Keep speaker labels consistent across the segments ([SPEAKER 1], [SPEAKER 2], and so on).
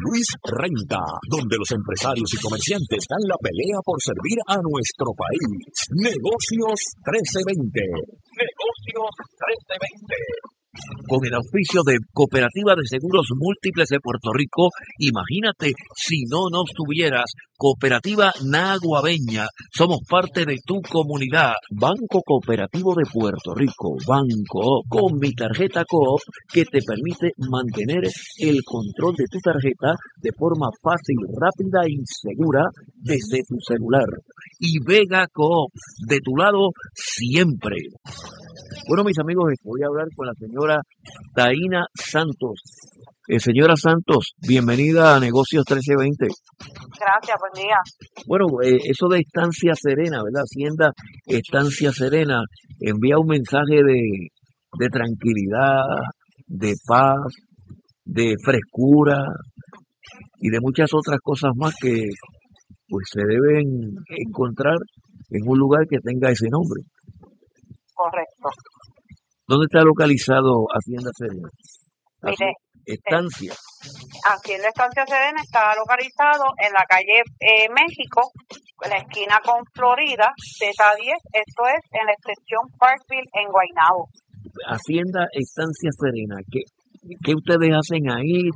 [SPEAKER 1] Luis Renta, donde los empresarios y comerciantes dan la pelea por servir a nuestro país. Negocios 1320. Negocios 1320. Con el auspicio de Cooperativa de Seguros Múltiples de Puerto Rico, imagínate si no nos tuvieras. Cooperativa Naguabeña, somos parte de tu comunidad. Banco Cooperativo de Puerto Rico, Banco, con mi tarjeta Coop, que te permite mantener el control de tu tarjeta de forma fácil, rápida y segura desde tu celular. Y Vega Coop, de tu lado siempre. Bueno, mis amigos, voy a hablar con la señora Taína Santos. Señora Santos, bienvenida a Negocios 1320.
[SPEAKER 2] Gracias, buen día.
[SPEAKER 1] Bueno, eso de Estancia Serena, ¿verdad? Hacienda Estancia Serena envía un mensaje de tranquilidad, de paz, de frescura y de muchas otras cosas más que pues se deben encontrar en un lugar que tenga ese nombre.
[SPEAKER 2] Correcto.
[SPEAKER 1] ¿Dónde está localizado Hacienda Serena?
[SPEAKER 2] Mire,
[SPEAKER 1] Estancia.
[SPEAKER 2] Hacienda Estancia Serena está localizado en la calle México, en la esquina con Florida, Z10, esto es en la extensión Parkville en Guaynabo.
[SPEAKER 1] Hacienda Estancia Serena, ¿qué ustedes hacen ahí?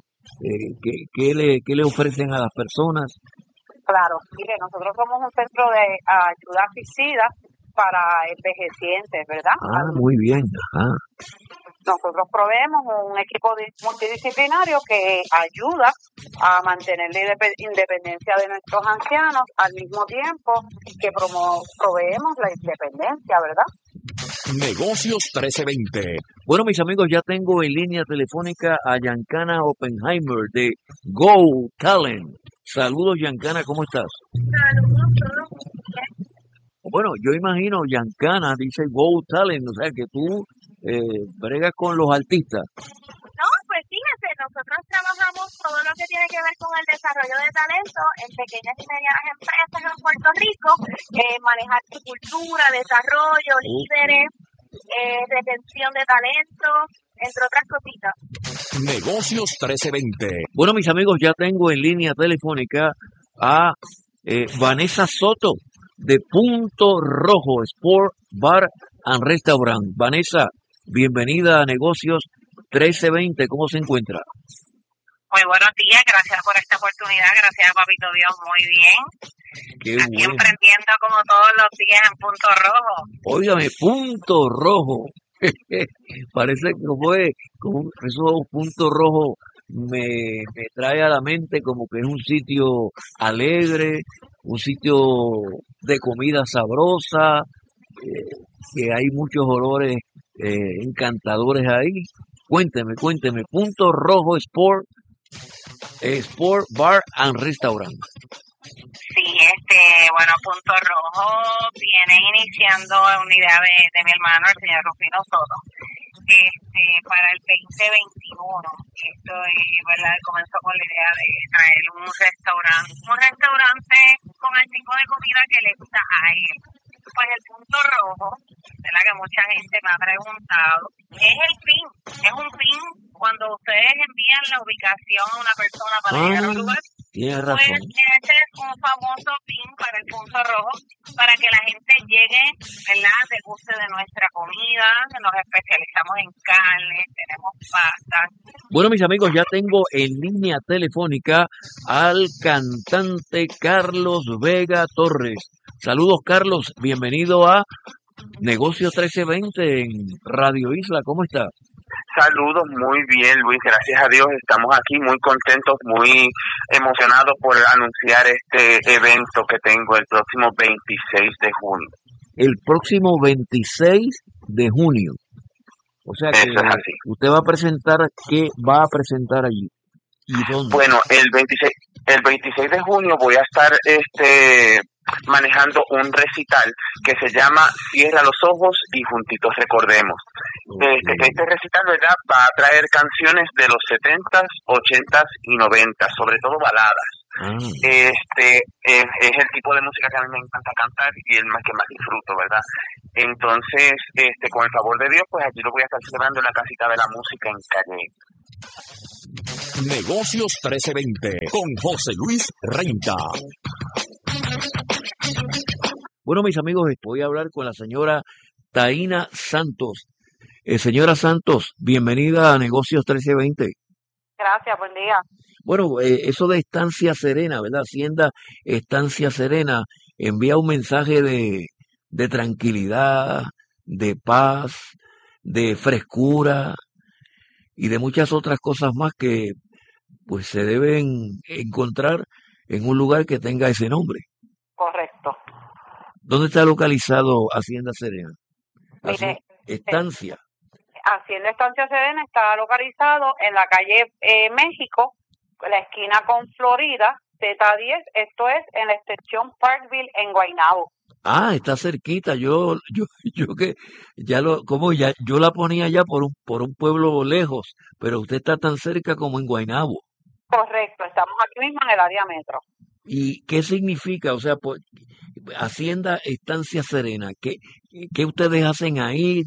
[SPEAKER 1] ¿Qué le ofrecen a las personas?
[SPEAKER 2] Claro, mire, nosotros somos un centro de ayuda asistida para envejecientes, ¿verdad?
[SPEAKER 1] Muy bien. Ajá.
[SPEAKER 2] Nosotros proveemos un equipo multidisciplinario que ayuda a mantener la independencia de nuestros ancianos al mismo tiempo que proveemos la independencia, ¿verdad?
[SPEAKER 1] Negocios 1320. Bueno, mis amigos, ya tengo en línea telefónica a Yankana Oppenheimer de Go Talent. Saludos, Yankana, ¿cómo estás?
[SPEAKER 3] Saludos, todos.
[SPEAKER 1] Bueno, yo imagino, Yankana dice Go Talent, o sea que tú bregas con los artistas.
[SPEAKER 3] No, pues fíjense, nosotros trabajamos todo lo que tiene que ver con el desarrollo de talento en pequeñas y medianas empresas en Puerto Rico, manejar su cultura, desarrollo, líderes, retención de talento, entre otras cositas.
[SPEAKER 1] Negocios 1320. Bueno, mis amigos, ya tengo en línea telefónica a Vanessa Soto de Punto Rojo Sport Bar and Restaurant. Vanessa, bienvenida a Negocios 1320. ¿Cómo se encuentra?
[SPEAKER 3] Muy buenos días, gracias por esta oportunidad, gracias a Papito Dios, muy bien.
[SPEAKER 1] Qué
[SPEAKER 3] aquí
[SPEAKER 1] bueno.
[SPEAKER 3] Emprendiendo como todos los días en Punto Rojo.
[SPEAKER 1] Óigame, Punto Rojo. Parece que fue como esos puntos rojos me trae a la mente como que es un sitio alegre, un sitio de comida sabrosa, que hay muchos olores encantadores ahí. Cuénteme, Punto Rojo Sport Bar and Restaurant.
[SPEAKER 3] Sí, bueno, Punto Rojo viene iniciando una idea de mi hermano, el señor Rufino Soto, para el 2021. Esto ¿verdad? Comenzó con la idea de traer un restaurante con el tipo de comida que le gusta a él. Pues el Punto Rojo, ¿verdad? Que mucha gente me ha preguntado, es un pin cuando ustedes envían la ubicación a una persona para llegar a un lugar.
[SPEAKER 1] Tienes razón.
[SPEAKER 3] Pues ese es un famoso pin para el Punto Rojo, para que la gente llegue, ¿verdad? Deguste de nuestra comida, nos especializamos en carne, tenemos pastas.
[SPEAKER 1] Bueno, mis amigos, ya tengo en línea telefónica al cantante Carlos Vega Torres. Saludos, Carlos, bienvenido a Negocios 1320 en Radio Isla, ¿cómo está?
[SPEAKER 4] Saludos, muy bien, Luis, gracias a Dios estamos aquí muy contentos, muy emocionados por anunciar este evento que tengo el próximo 26 de junio.
[SPEAKER 1] El próximo 26 de junio. O sea que
[SPEAKER 4] eso es así.
[SPEAKER 1] Usted va a presentar, ¿qué va a presentar allí? ¿Y dónde?
[SPEAKER 4] Bueno, el 26 de junio voy a estar manejando un recital que se llama Cierra los ojos y juntitos recordemos. Este recital, ¿verdad?, va a traer canciones de los 70s, 80s y 90s, sobre todo baladas. Es el tipo de música que a mí me encanta cantar y el más que más disfruto, ¿verdad? Entonces, con el favor de Dios, pues allí lo voy a estar celebrando en la Casita de la Música en Calle.
[SPEAKER 1] Negocios 1320 con José Luis Renta.
[SPEAKER 5] Bueno, mis amigos, voy a hablar con la señora Taína Santos. Señora Santos, bienvenida a Negocios 1320.
[SPEAKER 2] Gracias, buen día.
[SPEAKER 5] Bueno, eso de Estancia Serena, ¿verdad? Hacienda Estancia Serena envía un mensaje de tranquilidad, de paz, de frescura y de muchas otras cosas más que pues se deben encontrar en un lugar que tenga ese nombre.
[SPEAKER 2] Correcto.
[SPEAKER 5] ¿Dónde está localizado Hacienda Serena?
[SPEAKER 2] Mire,
[SPEAKER 5] Estancia.
[SPEAKER 2] Hacienda Estancia Serena está localizado en la calle México, la esquina con Florida, Z10, esto es en la extensión Parkville en Guaynabo.
[SPEAKER 5] Ah, está cerquita. Yo que yo la ponía ya por un pueblo lejos, pero usted está tan cerca como en Guaynabo.
[SPEAKER 2] Correcto, estamos aquí mismo en el área metro.
[SPEAKER 5] ¿Y qué significa? O sea, Hacienda Estancia Serena, ¿qué ustedes hacen ahí?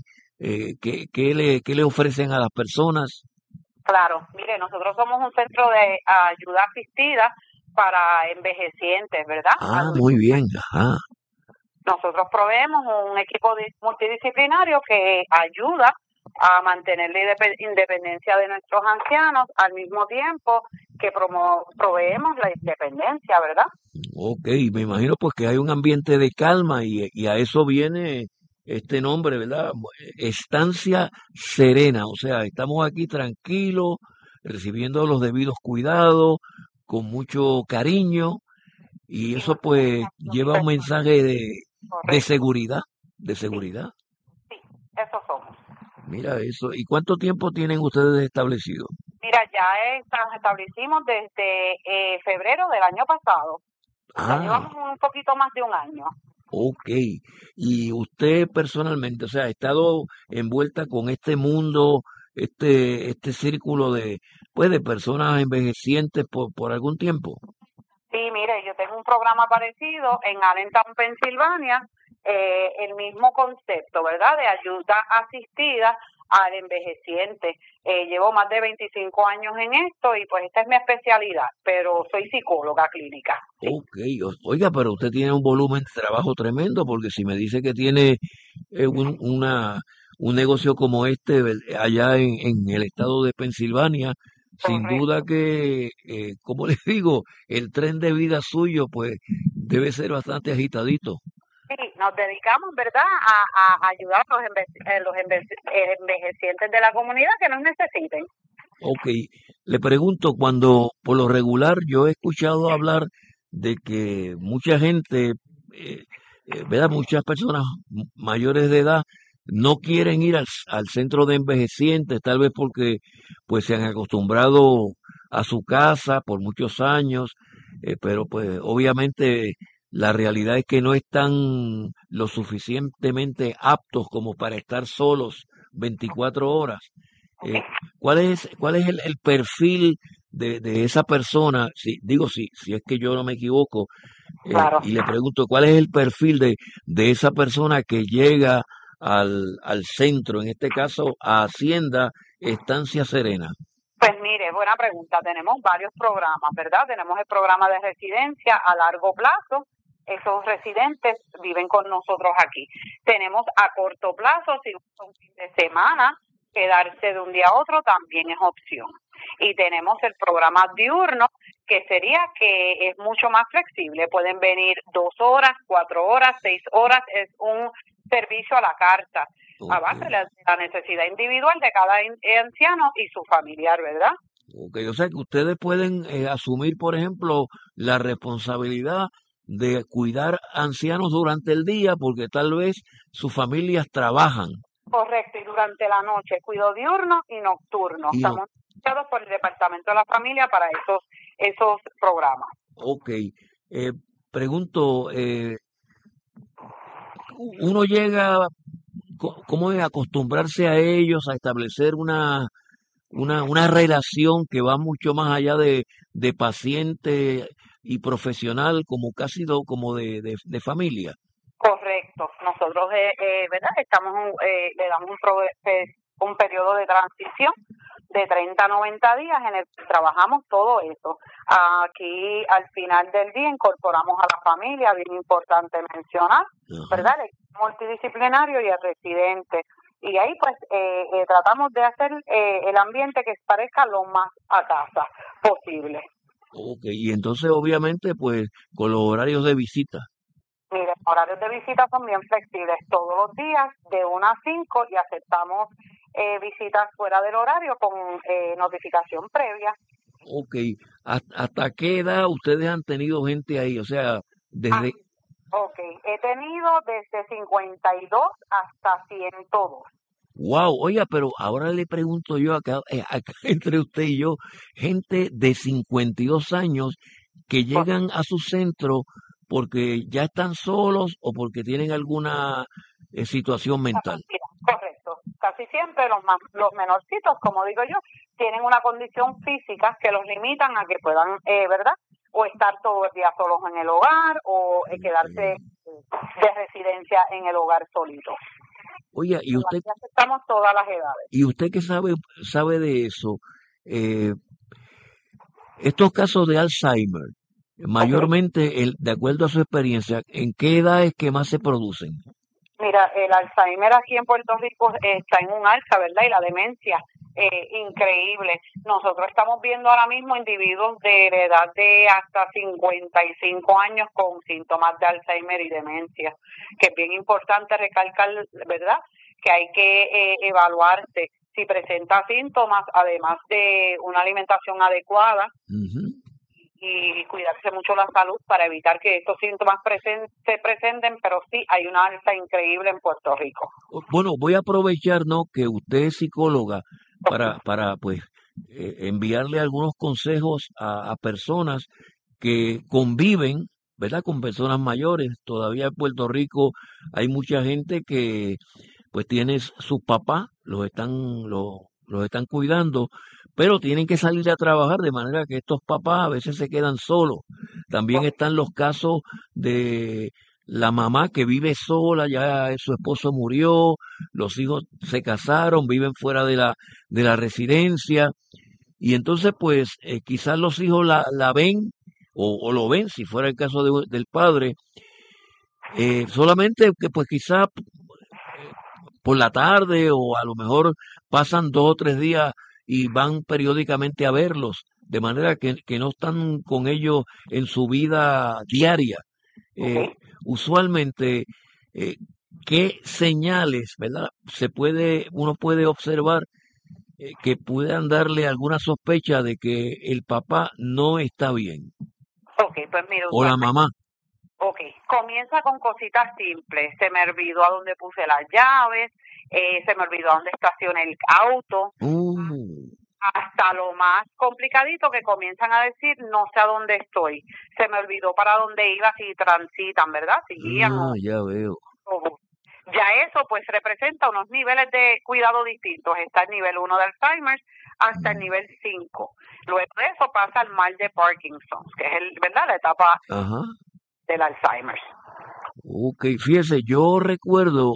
[SPEAKER 5] ¿Qué le ofrecen a las personas?
[SPEAKER 2] Claro, mire, nosotros somos un centro de ayuda asistida para envejecientes, ¿verdad?
[SPEAKER 5] Ah, muy bien, ajá.
[SPEAKER 2] Nosotros proveemos un equipo multidisciplinario que ayuda a mantener la independencia de nuestros ancianos al mismo tiempo que proveemos la independencia, ¿verdad?
[SPEAKER 5] Ok, me imagino pues que hay un ambiente de calma y a eso viene este nombre, ¿verdad? Estancia Serena, o sea, estamos aquí tranquilos, recibiendo los debidos cuidados, con mucho cariño, y eso pues lleva un mensaje de seguridad, de seguridad.
[SPEAKER 2] Sí, eso somos.
[SPEAKER 5] Mira eso. ¿Y cuánto tiempo tienen ustedes establecido?
[SPEAKER 2] Mira, ya establecimos desde febrero del año pasado. Ya llevamos un poquito más de un año.
[SPEAKER 5] Ok. Y usted personalmente, o sea, ha estado envuelta con este mundo, este círculo de personas envejecientes por algún tiempo.
[SPEAKER 2] Sí, mire, yo tengo un programa parecido en Allentown, Pensilvania, el mismo concepto, ¿verdad? De ayuda asistida al envejeciente. Llevo más de 25 años en esto y pues esta es mi especialidad, pero soy psicóloga clínica. Sí.
[SPEAKER 5] Ok, oiga, pero usted tiene un volumen de trabajo tremendo, porque si me dice que tiene un negocio como este allá en el estado de Pensilvania, sin duda que, como les digo, el tren de vida suyo pues debe ser bastante agitadito.
[SPEAKER 2] Sí, nos dedicamos, ¿verdad?, a ayudar a los envejecientes de la comunidad que nos necesiten.
[SPEAKER 5] Ok, le pregunto, cuando por lo regular yo he escuchado hablar de que mucha gente, ¿verdad? Muchas personas mayores de edad no quieren ir al centro de envejecientes, tal vez porque pues se han acostumbrado a su casa por muchos años, pero pues obviamente la realidad es que no están lo suficientemente aptos como para estar solos 24 horas. ¿Cuál es el perfil de esa persona? Si es que yo no me equivoco,
[SPEAKER 2] Claro.
[SPEAKER 5] y le pregunto, ¿cuál es el perfil de esa persona que llega al centro, en este caso a Hacienda Estancia Serena?
[SPEAKER 2] Pues mire, buena pregunta. Tenemos varios programas, ¿verdad? Tenemos el programa de residencia a largo plazo. Esos residentes viven con nosotros aquí. Tenemos a corto plazo, si un fin de semana, quedarse de un día a otro también es opción. Y tenemos el programa diurno, que sería que es mucho más flexible. Pueden venir 2 horas, 4 horas, 6 horas. Es un servicio a la carta, a base de la necesidad individual de cada anciano y su familiar, ¿verdad?
[SPEAKER 5] Ok, o sea que ustedes pueden asumir, por ejemplo, la responsabilidad de cuidar ancianos durante el día porque tal vez sus familias trabajan.
[SPEAKER 2] Correcto, y durante la noche, cuido diurno y nocturno. Estamos asociados por el Departamento de la Familia para esos programas.
[SPEAKER 5] Ok, pregunto, uno llega, ¿cómo es acostumbrarse a ellos, a establecer una relación que va mucho más allá de paciente y profesional, como casi como de familia?
[SPEAKER 2] Correcto. Nosotros, ¿verdad? Le damos un periodo de transición de 30 a 90 días en el que trabajamos todo eso. Aquí al final del día incorporamos a la familia, bien importante mencionar, ¿verdad? El equipo multidisciplinario y el residente. Y ahí pues tratamos de hacer el ambiente que parezca lo más a casa posible.
[SPEAKER 5] Ok, y entonces obviamente pues con los horarios de visita.
[SPEAKER 2] Mire, horarios de visita son bien flexibles, todos los días de 1 a 5 y aceptamos visitas fuera del horario con notificación previa.
[SPEAKER 5] Ok, ¿hasta qué edad ustedes han tenido gente ahí? O sea, desde...
[SPEAKER 2] Ok, he tenido desde 52 hasta 102.
[SPEAKER 5] Wow, oiga, pero ahora le pregunto yo acá entre usted y yo, gente de 52 años que llegan a su centro porque ya están solos o porque tienen alguna situación mental.
[SPEAKER 2] Correcto. Casi siempre los menorcitos, como digo yo, tienen una condición física que los limitan a que puedan, ¿verdad? O estar todo el día solos en el hogar o quedarse de residencia en el hogar solito.
[SPEAKER 5] Oye, y usted...
[SPEAKER 2] Aceptamos todas las edades.
[SPEAKER 5] Y usted que sabe de eso, estos casos de Alzheimer, mayormente, de acuerdo a su experiencia, ¿en qué edad es que más se producen?
[SPEAKER 2] Mira, el Alzheimer aquí en Puerto Rico está en un alza, ¿verdad? Y la demencia, increíble. Nosotros estamos viendo ahora mismo individuos de la edad de hasta 55 años con síntomas de Alzheimer y demencia, que es bien importante recalcar, ¿verdad? Que hay que evaluarse si presenta síntomas, además de una alimentación adecuada. Y cuidarse mucho la salud para evitar que estos síntomas se presenten, pero sí hay una alza increíble en Puerto Rico.
[SPEAKER 5] Bueno, voy a aprovechar, ¿no?, que usted es psicóloga para pues enviarle algunos consejos a personas que conviven, ¿verdad?, con personas mayores. Todavía en Puerto Rico hay mucha gente que pues tiene sus papás, los están cuidando, pero tienen que salir a trabajar, de manera que estos papás a veces se quedan solos. También están los casos de la mamá que vive sola, ya su esposo murió, los hijos se casaron, viven fuera de la residencia, y entonces pues quizás los hijos la ven, o lo ven, si fuera el caso del padre, solamente que pues quizás por la tarde, o a lo mejor pasan 2 o 3 días y van periódicamente a verlos, de manera que no están con ellos en su vida diaria. Usualmente, ¿qué señales, verdad, uno puede observar que puedan darle alguna sospecha de que el papá no está bien?
[SPEAKER 2] Pues mira,
[SPEAKER 5] o la mamá.
[SPEAKER 2] Comienza con cositas simples. Se me olvidó a dónde puse las llaves, se me olvidó a dónde estacioné el auto. Hasta lo más complicadito que comienzan a decir, no sé a dónde estoy. Se me olvidó para dónde iba, si transitan, ¿verdad? Si guían.
[SPEAKER 5] Ya veo.
[SPEAKER 2] Ya eso pues representa unos niveles de cuidado distintos. Está el nivel 1 de Alzheimer hasta el nivel 5. Luego de eso pasa el mal de Parkinson, que es ¿verdad?, la etapa del Alzheimer.
[SPEAKER 5] Ok, fíjese, yo recuerdo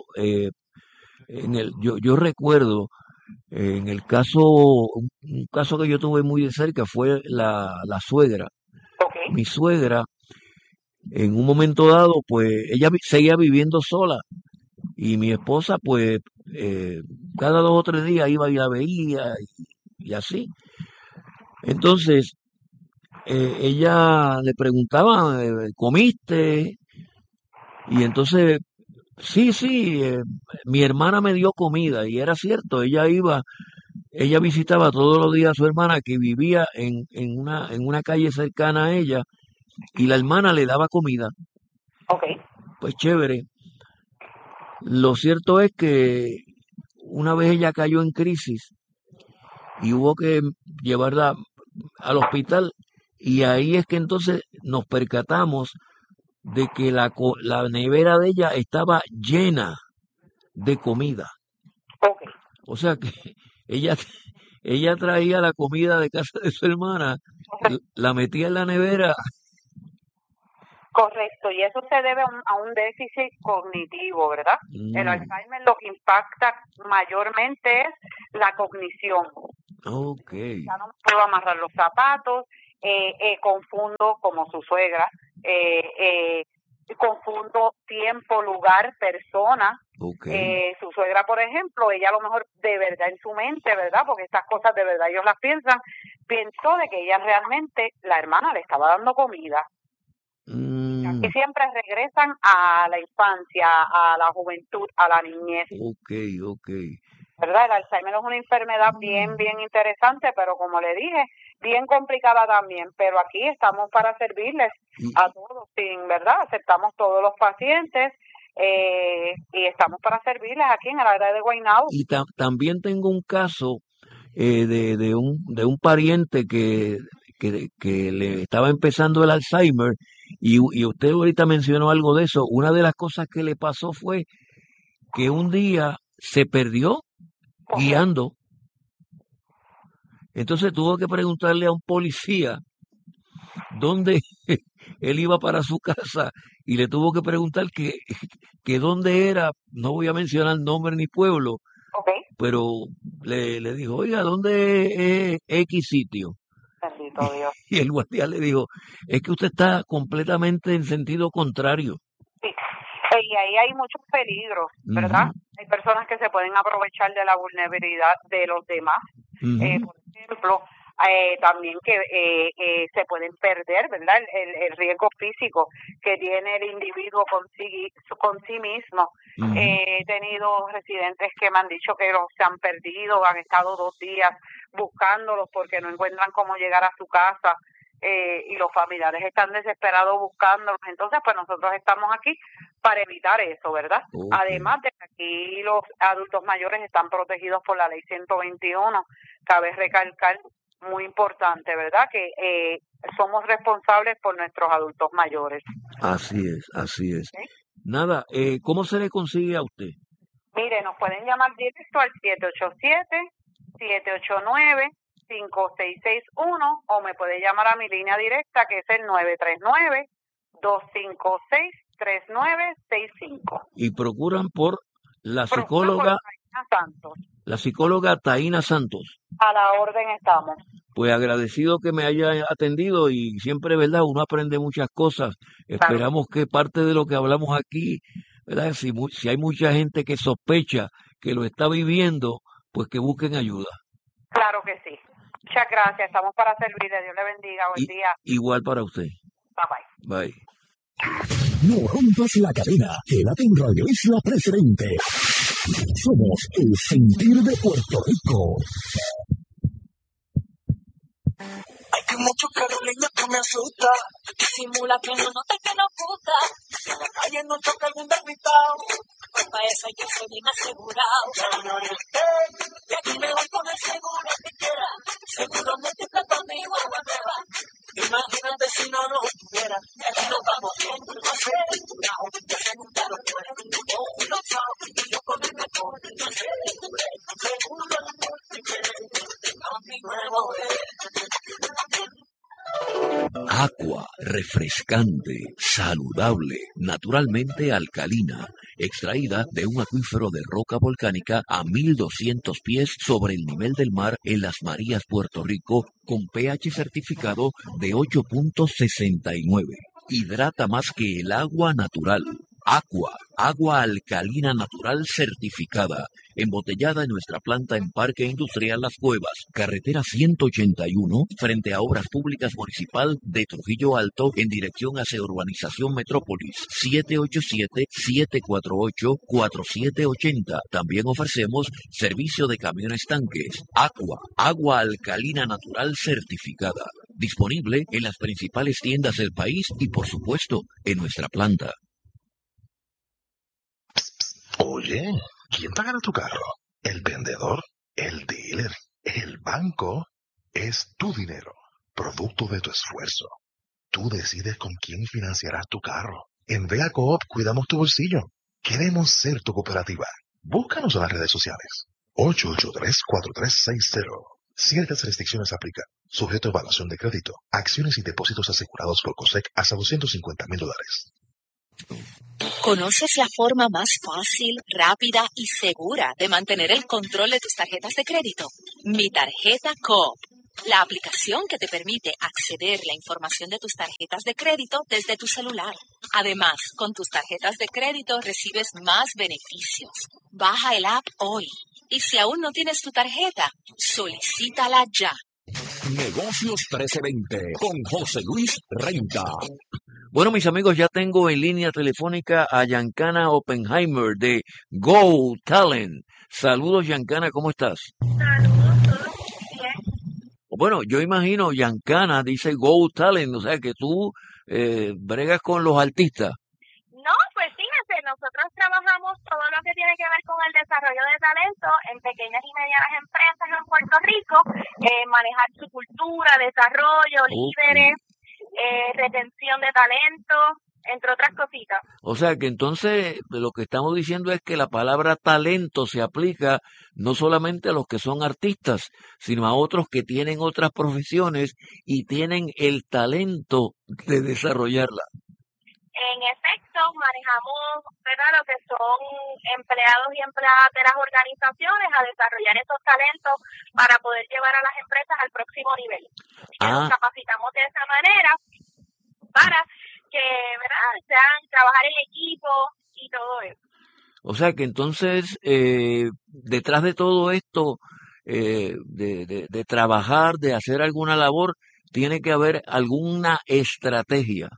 [SPEAKER 5] yo recuerdo en el caso, un caso que yo tuve muy de cerca fue la suegra. Mi suegra, en un momento dado, pues ella seguía viviendo sola, y mi esposa, pues, cada 2 o 3 días iba y la veía, y así. Entonces, ella le preguntaba, ¿comiste? Y entonces, sí, mi hermana me dio comida, y era cierto, ella visitaba todos los días a su hermana, que vivía en una calle cercana a ella, y la hermana le daba comida. Pues chévere. Lo cierto es que una vez ella cayó en crisis y hubo que llevarla al hospital, y ahí es que entonces nos percatamos de que la nevera de ella estaba llena de comida. O sea que ella traía la comida de casa de su hermana, la metía en la nevera.
[SPEAKER 2] Correcto, y eso se debe a un déficit cognitivo, ¿verdad? El Alzheimer lo que impacta mayormente es la cognición.
[SPEAKER 5] Okay.
[SPEAKER 2] Ya no me puedo amarrar los zapatos, confundo como su suegra, confundo tiempo, lugar, persona.
[SPEAKER 5] Okay.
[SPEAKER 2] Su suegra, por ejemplo, ella a lo mejor de verdad en su mente, ¿verdad? Porque estas cosas de verdad ellos las piensan, pensó de que ella realmente, la hermana le estaba dando comida. Y siempre regresan a la infancia, a la juventud, a la niñez.
[SPEAKER 5] Okay.
[SPEAKER 2] ¿Verdad? El Alzheimer es una enfermedad bien interesante, pero como le dije, bien complicada también. Pero aquí estamos para servirles a todos, ¿verdad? Aceptamos todos los pacientes y estamos para servirles aquí en el área de Guaynabo.
[SPEAKER 5] Y también tengo un caso de un pariente que le estaba empezando el Alzheimer y usted ahorita mencionó algo de eso. Una de las cosas que le pasó fue que un día se perdió guiando. Entonces tuvo que preguntarle a un policía dónde él iba para su casa y le tuvo que preguntar que dónde era, no voy a mencionar nombre ni pueblo, pero le dijo, oiga, ¿dónde es X sitio?
[SPEAKER 2] Bendito Dios.
[SPEAKER 5] Y el guardia le dijo, es que usted está completamente en sentido contrario.
[SPEAKER 2] Sí. Y ahí hay muchos peligros, ¿verdad? Hay personas que se pueden aprovechar de la vulnerabilidad de los demás. Por ejemplo, también que se pueden perder, ¿verdad? El riesgo físico que tiene el individuo con sí mismo. He tenido residentes que me han dicho que se han perdido, han estado 2 días buscándolos porque no encuentran cómo llegar a su casa. Y los familiares están desesperados buscándolos. Entonces, pues nosotros estamos aquí para evitar eso, ¿verdad? Además de que aquí los adultos mayores están protegidos por la ley 121. Cabe recalcar, muy importante, ¿verdad? Que somos responsables por nuestros adultos mayores.
[SPEAKER 5] Así es.
[SPEAKER 2] ¿Sí?
[SPEAKER 5] Nada, ¿cómo se le consigue a usted?
[SPEAKER 2] Mire, nos pueden llamar directo al 787-789-5661 o me puede llamar a mi línea directa que es el 939-256-3965.
[SPEAKER 5] Y procuran por la psicóloga Taína Santos.
[SPEAKER 2] A la orden estamos.
[SPEAKER 5] Pues agradecido que me haya atendido y siempre, ¿verdad? Uno aprende muchas cosas. Esperamos que parte de lo que hablamos aquí, ¿verdad? Si hay mucha gente que sospecha que lo está viviendo, pues que busquen ayuda.
[SPEAKER 2] Claro que sí. Muchas gracias. Estamos para servirle. Dios le bendiga. Buen día.
[SPEAKER 5] Igual para usted.
[SPEAKER 2] Bye.
[SPEAKER 1] No rompas la cadena. Quédate en Radio Isla Presidente. Somos el sentir de Puerto Rico.
[SPEAKER 6] Hay que mucho Carolina que me asusta. Simula que no nota que no gusta. En la calle no choca algún desgritado. Para eso yo soy bien asegurado. Y aquí me voy con el seguro que quiera. Seguro multiplica conmigo a la nueva. Imagínate si no lo tuviera. Y aquí nos vamos siempre asegurado. Yo sé nunca lo puedo. Uno sabe y yo con el mejor. Yo sé seguro el multiplica. A mi nuevo
[SPEAKER 1] Aqua, refrescante, saludable, naturalmente alcalina, extraída de un acuífero de roca volcánica a 1200 pies sobre el nivel del mar en Las Marías, Puerto Rico, con pH certificado de 8.69. Hidrata más que el agua natural. Aqua, agua alcalina natural certificada, embotellada en nuestra planta en Parque Industrial Las Cuevas, carretera 181, frente a Obras Públicas Municipal de Trujillo Alto, en dirección hacia Urbanización Metrópolis, 787-748-4780. También ofrecemos servicio de camiones tanques. Aqua, agua alcalina natural certificada, disponible en las principales tiendas del país y, por supuesto, en nuestra planta.
[SPEAKER 7] Oye, ¿quién pagará tu carro? ¿El vendedor? ¿El dealer? ¿El banco? Es tu dinero, producto de tu esfuerzo. Tú decides con quién financiarás tu carro. En Vea Coop cuidamos tu bolsillo. Queremos ser tu cooperativa. Búscanos en las redes sociales. 883-4360. Ciertas restricciones aplican. Sujeto a evaluación de crédito. Acciones y depósitos asegurados por COSEC hasta $250,000.
[SPEAKER 6] ¿Conoces la forma más fácil, rápida y segura de mantener el control de tus tarjetas de crédito? Mi Tarjeta Coop, la aplicación que te permite acceder a la información de tus tarjetas de crédito desde tu celular. Además, con tus tarjetas de crédito recibes más beneficios. Baja el app hoy. Y si aún no tienes tu tarjeta, solicítala ya.
[SPEAKER 1] Negocios 1320 con José Luis Renta.
[SPEAKER 5] Bueno, mis amigos, ya tengo en línea telefónica a Giancana Oppenheimer de Go Talent. Saludos, Giancana, ¿cómo estás?
[SPEAKER 3] Saludos, todos bien.
[SPEAKER 5] Bueno, yo imagino, Giancana dice Go Talent, o sea que tú bregas con los artistas.
[SPEAKER 3] No, pues fíjense, nosotros trabajamos todo lo que tiene que ver con el desarrollo de talento en pequeñas y medianas empresas en Puerto Rico, manejar su cultura, desarrollo, líderes, retención de talento, entre otras cositas.
[SPEAKER 5] O sea que entonces lo que estamos diciendo es que la palabra talento se aplica no solamente a los que son artistas, sino a otros que tienen otras profesiones y tienen el talento de desarrollarla.
[SPEAKER 3] En efecto, manejamos, ¿verdad?, lo que son empleados y empleadas de las organizaciones a desarrollar esos talentos para poder llevar a las empresas al próximo nivel. Nos capacitamos de esa manera para que, ¿verdad?, sean trabajar en equipo y todo eso.
[SPEAKER 5] O sea que entonces, detrás de todo esto, de trabajar, de hacer alguna labor, tiene que haber alguna estrategia.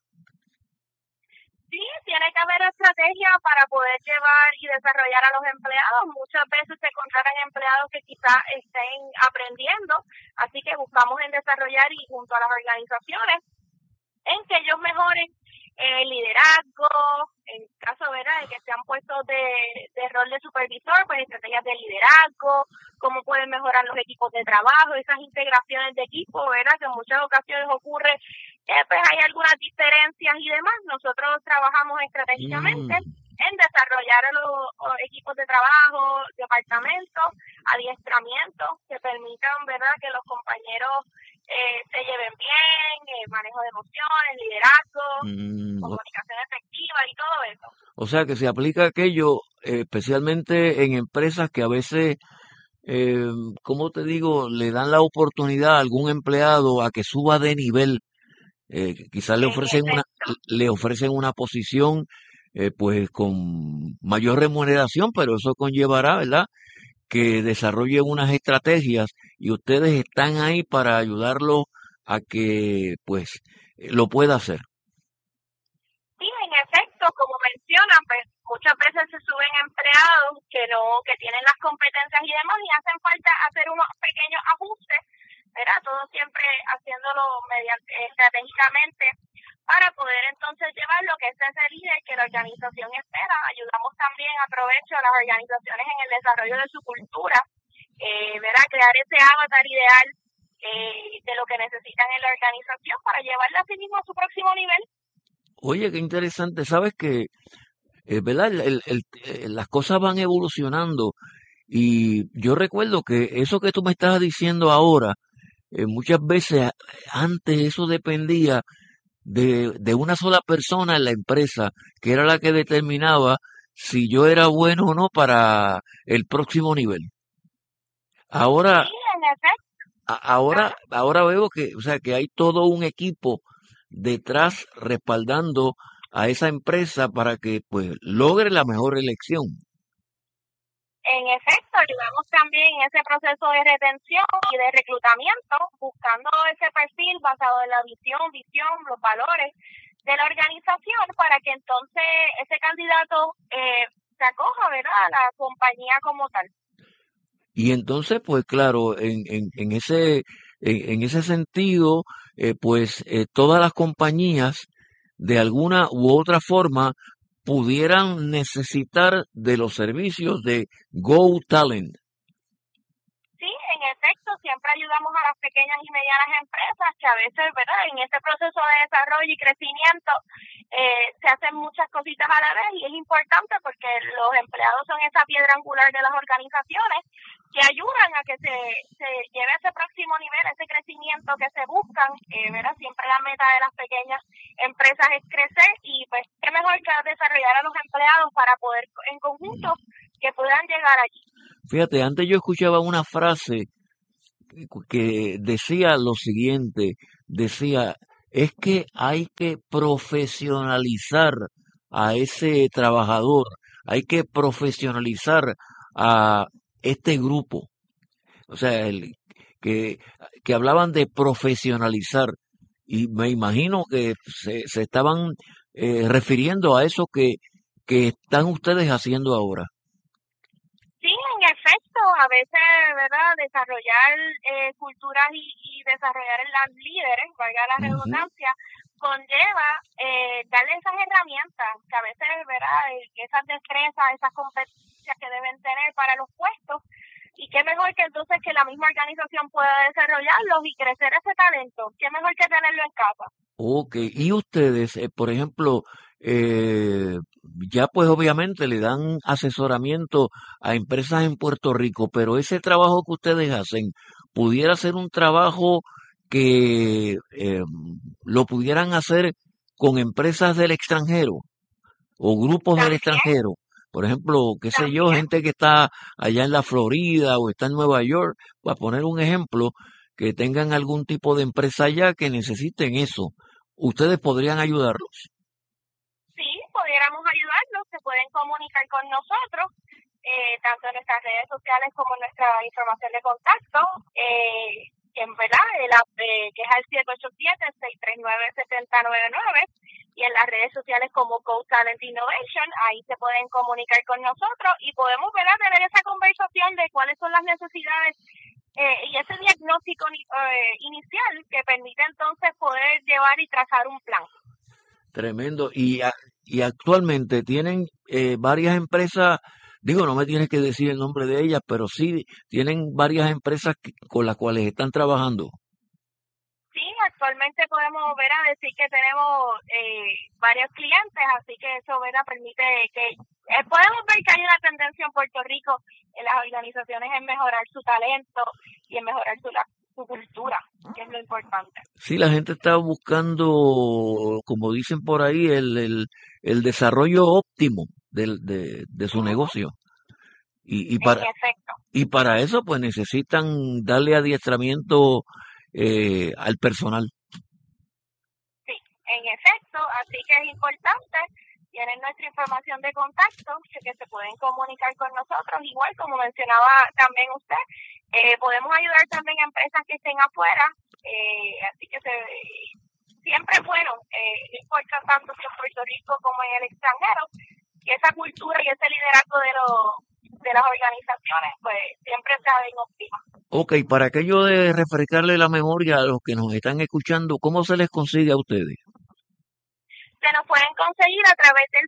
[SPEAKER 3] Sí, tiene que haber estrategia para poder llevar y desarrollar a los empleados. Muchas veces se contratan empleados que quizás estén aprendiendo, así que buscamos en desarrollar y junto a las organizaciones en que ellos mejoren liderazgo, en caso, ¿verdad?, de que sean puestos de rol de supervisor, pues estrategias de liderazgo, cómo pueden mejorar los equipos de trabajo, esas integraciones de equipo, ¿verdad?, que en muchas ocasiones ocurre que pues hay algunas diferencias y demás. Nosotros trabajamos estratégicamente en desarrollar los equipos de trabajo, departamentos, adiestramientos que permitan, ¿verdad?, que los compañeros se lleven bien, manejo de emociones, liderazgo, comunicación efectiva y todo eso.
[SPEAKER 5] O sea que se aplica aquello, especialmente en empresas que a veces, ¿cómo te digo?, le dan la oportunidad a algún empleado a que suba de nivel. Quizás le ofrecen una posición pues con mayor remuneración, pero eso conllevará, ¿verdad?, que desarrolle unas estrategias y ustedes están ahí para ayudarlo a que pues lo pueda hacer.
[SPEAKER 3] Sí, en efecto, como mencionan, pues muchas veces se suben empleados que tienen las competencias y demás y hacen falta hacer unos pequeños ajustes, ¿verdad?, todo siempre haciéndolo estratégicamente para poder entonces llevar lo que es ese líder que la organización espera. Ayudamos también, aprovecho, a las organizaciones en el desarrollo de su cultura, ¿verdad?, crear ese avatar ideal de lo que necesitan en la organización para llevarla a sí mismo a su próximo nivel.
[SPEAKER 5] Oye, qué interesante. Sabes que, ¿verdad?, las cosas van evolucionando y yo recuerdo que eso que tú me estás diciendo ahora, muchas veces antes eso dependía de una sola persona en la empresa, que era la que determinaba si yo era bueno o no para el próximo nivel. Ahora,
[SPEAKER 3] Sí, en efecto.
[SPEAKER 5] ahora veo que, o sea, que hay todo un equipo detrás respaldando a esa empresa para que pues logre la mejor elección.
[SPEAKER 3] En efecto, ayudamos también en ese proceso de retención y de reclutamiento, buscando ese perfil basado en la visión, los valores de la organización para que entonces ese candidato se acoja, ¿verdad?, a la compañía como tal.
[SPEAKER 5] Y entonces, pues claro, en ese sentido, pues todas las compañías de alguna u otra forma pudieran necesitar de los servicios de Go Talent.
[SPEAKER 3] Sí, en efecto, siempre ayudamos a las pequeñas y medianas empresas que a veces, ¿verdad?, en ese proceso de desarrollo y crecimiento se hacen muchas cositas a la vez y es importante porque los empleados son esa piedra angular de las organizaciones, que ayudan a que se lleve a ese próximo nivel, a ese crecimiento que se buscan, ¿verdad? Siempre la meta de las pequeñas empresas es crecer y pues qué mejor que desarrollar a los empleados para poder en conjunto que puedan llegar allí.
[SPEAKER 5] Fíjate, antes yo escuchaba una frase que decía lo siguiente, decía, es que hay que profesionalizar a ese trabajador, hay que profesionalizar a este grupo. O sea, que hablaban de profesionalizar y me imagino que se estaban refiriendo a eso que están ustedes haciendo ahora.
[SPEAKER 3] Sí, en efecto, a veces, ¿verdad? Desarrollar culturas y desarrollar las líderes, valga la redundancia, conlleva darle esas herramientas que a veces, ¿verdad? Esas destrezas, esas competencias que deben tener para los puestos. Y qué mejor que entonces que la misma organización pueda desarrollarlos y crecer ese talento. Qué mejor que tenerlo en casa.
[SPEAKER 5] Ok, y ustedes, por ejemplo, ya pues obviamente le dan asesoramiento a empresas en Puerto Rico, pero ese trabajo que ustedes hacen pudiera ser un trabajo que lo pudieran hacer con empresas del extranjero o grupos del extranjero. Por ejemplo, qué sé yo, gente que está allá en la Florida o está en Nueva York, para poner un ejemplo, que tengan algún tipo de empresa allá que necesiten eso. ¿Ustedes podrían ayudarlos?
[SPEAKER 3] Sí, pudiéramos ayudarlos, se pueden comunicar con nosotros, tanto en nuestras redes sociales como en nuestra información de contacto, en verdad, que es al 787-639-7099, y en las redes sociales como Go Talent Innovation, ahí se pueden comunicar con nosotros y podemos, ¿verdad?, tener esa conversación de cuáles son las necesidades y ese diagnóstico inicial que permite entonces poder llevar y trazar un plan.
[SPEAKER 5] Tremendo. Y actualmente tienen varias empresas, digo, no me tienes que decir el nombre de ellas, pero sí tienen varias empresas con las cuales están trabajando.
[SPEAKER 3] Sí, actualmente podemos ver a decir que tenemos varios clientes, así que eso permite que podemos ver que hay una tendencia en Puerto Rico en las organizaciones en mejorar su talento y en mejorar su cultura, que es lo importante.
[SPEAKER 5] Sí, la gente está buscando, como dicen por ahí, el desarrollo óptimo de su negocio. Y para eso pues necesitan darle adiestramiento al personal.
[SPEAKER 3] Sí, en efecto, así que es importante, tienen nuestra información de contacto, que se pueden comunicar con nosotros, igual como mencionaba también usted, podemos ayudar también a empresas que estén afuera, así que siempre es bueno, no importa tanto si en Puerto Rico como en el extranjero, que esa cultura y ese liderazgo de las organizaciones, pues siempre sea bien óptima.
[SPEAKER 5] Ok, para aquello de refrescarle la memoria a los que nos están escuchando, ¿cómo se les consigue a ustedes?
[SPEAKER 3] Se nos pueden conseguir a través del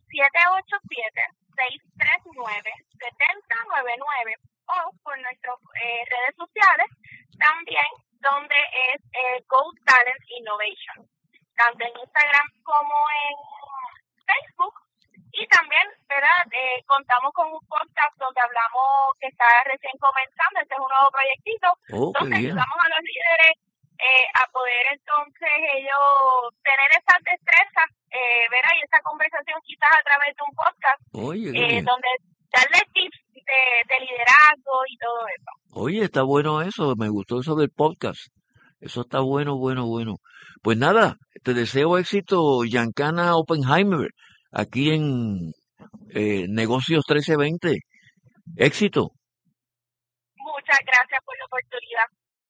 [SPEAKER 3] 787-639-7099 o por nuestras redes sociales también, donde es Go Talent Innovation, tanto en Instagram como en Facebook. Y también, ¿verdad? Contamos con un podcast donde hablamos que está recién comenzando, este es un nuevo proyectito, donde ayudamos a los líderes a poder entonces ellos tener esas destrezas, ¿verdad? Y esa conversación quizás a través de un podcast, donde darle tips de liderazgo y todo eso.
[SPEAKER 5] Oye, está bueno eso, me gustó eso del podcast. Eso está bueno. Pues nada, te deseo éxito, Giancana Oppenheimer, aquí en Negocios 1320. Éxito.
[SPEAKER 3] Muchas gracias por la oportunidad.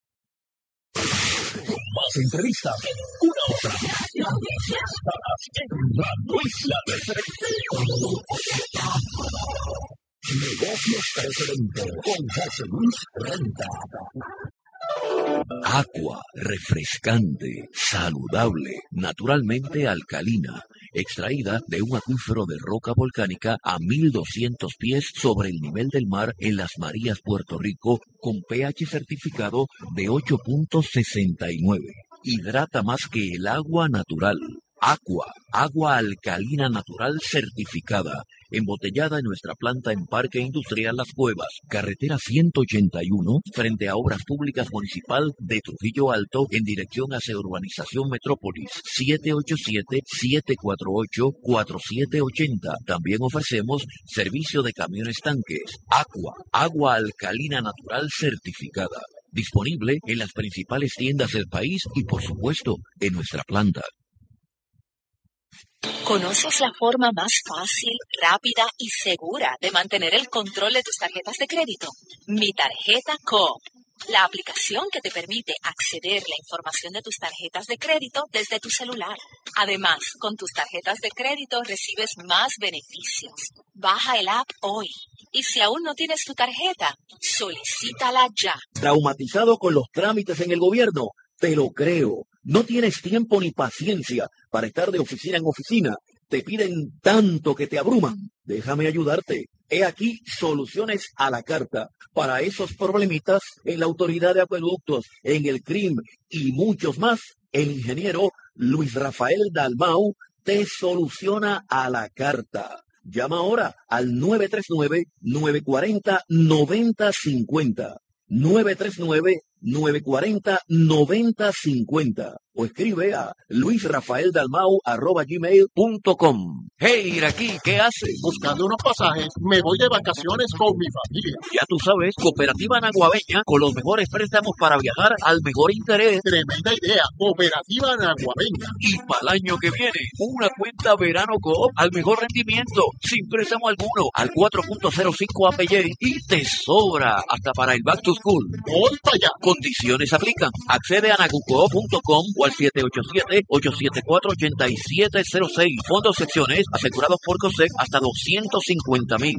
[SPEAKER 1] Más entrevistas, una hora. La Isla 1320. Negocios 1320 con José Luis Renta. Agua refrescante, saludable, naturalmente alcalina, extraída de un acuífero de roca volcánica a 1200 pies sobre el nivel del mar en Las Marías, Puerto Rico, con pH certificado de 8.69. Hidrata más que el agua natural.
[SPEAKER 5] Aqua, agua alcalina natural certificada, embotellada en nuestra planta en Parque Industrial Las Cuevas, carretera 181, frente a Obras Públicas Municipal de Trujillo Alto, en dirección hacia Urbanización Metrópolis, 787-748-4780. También ofrecemos servicio de camiones tanques. Aqua, agua alcalina natural certificada. Disponible en las principales tiendas del país y, por supuesto, en nuestra planta.
[SPEAKER 6] ¿Conoces la forma más fácil, rápida y segura de mantener el control de tus tarjetas de crédito? Mi Tarjeta Coop, la aplicación que te permite acceder a la información de tus tarjetas de crédito desde tu celular. Además, con tus tarjetas de crédito recibes más beneficios. Baja el app hoy. Y si aún no tienes tu tarjeta, solicítala ya.
[SPEAKER 5] ¿Traumatizado con los trámites en el gobierno? Te lo creo. No tienes tiempo ni paciencia para estar de oficina en oficina. Te piden tanto que te abruman. Déjame ayudarte. He aquí soluciones a la carta para esos problemitas en la Autoridad de Acueductos, en el CRIM y muchos más. El ingeniero Luis Rafael Dalmau te soluciona a la carta. Llama ahora al 939-940-9050. 939-940-9050 o escribe a luisrafaeldalmau@gmail.com. Hey, Iraquí, ¿qué haces?
[SPEAKER 8] Buscando unos pasajes, me voy de vacaciones con mi familia.
[SPEAKER 5] Ya tú sabes, Cooperativa Naguabeña, con los mejores préstamos para viajar al mejor interés.
[SPEAKER 8] Tremenda idea, Cooperativa Naguabeña.
[SPEAKER 5] Y para el año que viene, una cuenta Verano Coop al mejor rendimiento, sin préstamo alguno, al 4.05 APY y te sobra hasta para el Back to School.
[SPEAKER 8] Voy para allá.
[SPEAKER 5] Condiciones aplican. Accede a nagucoop.com o al 787-874-8706. Fondos secciones asegurados por COSEC hasta 250,000.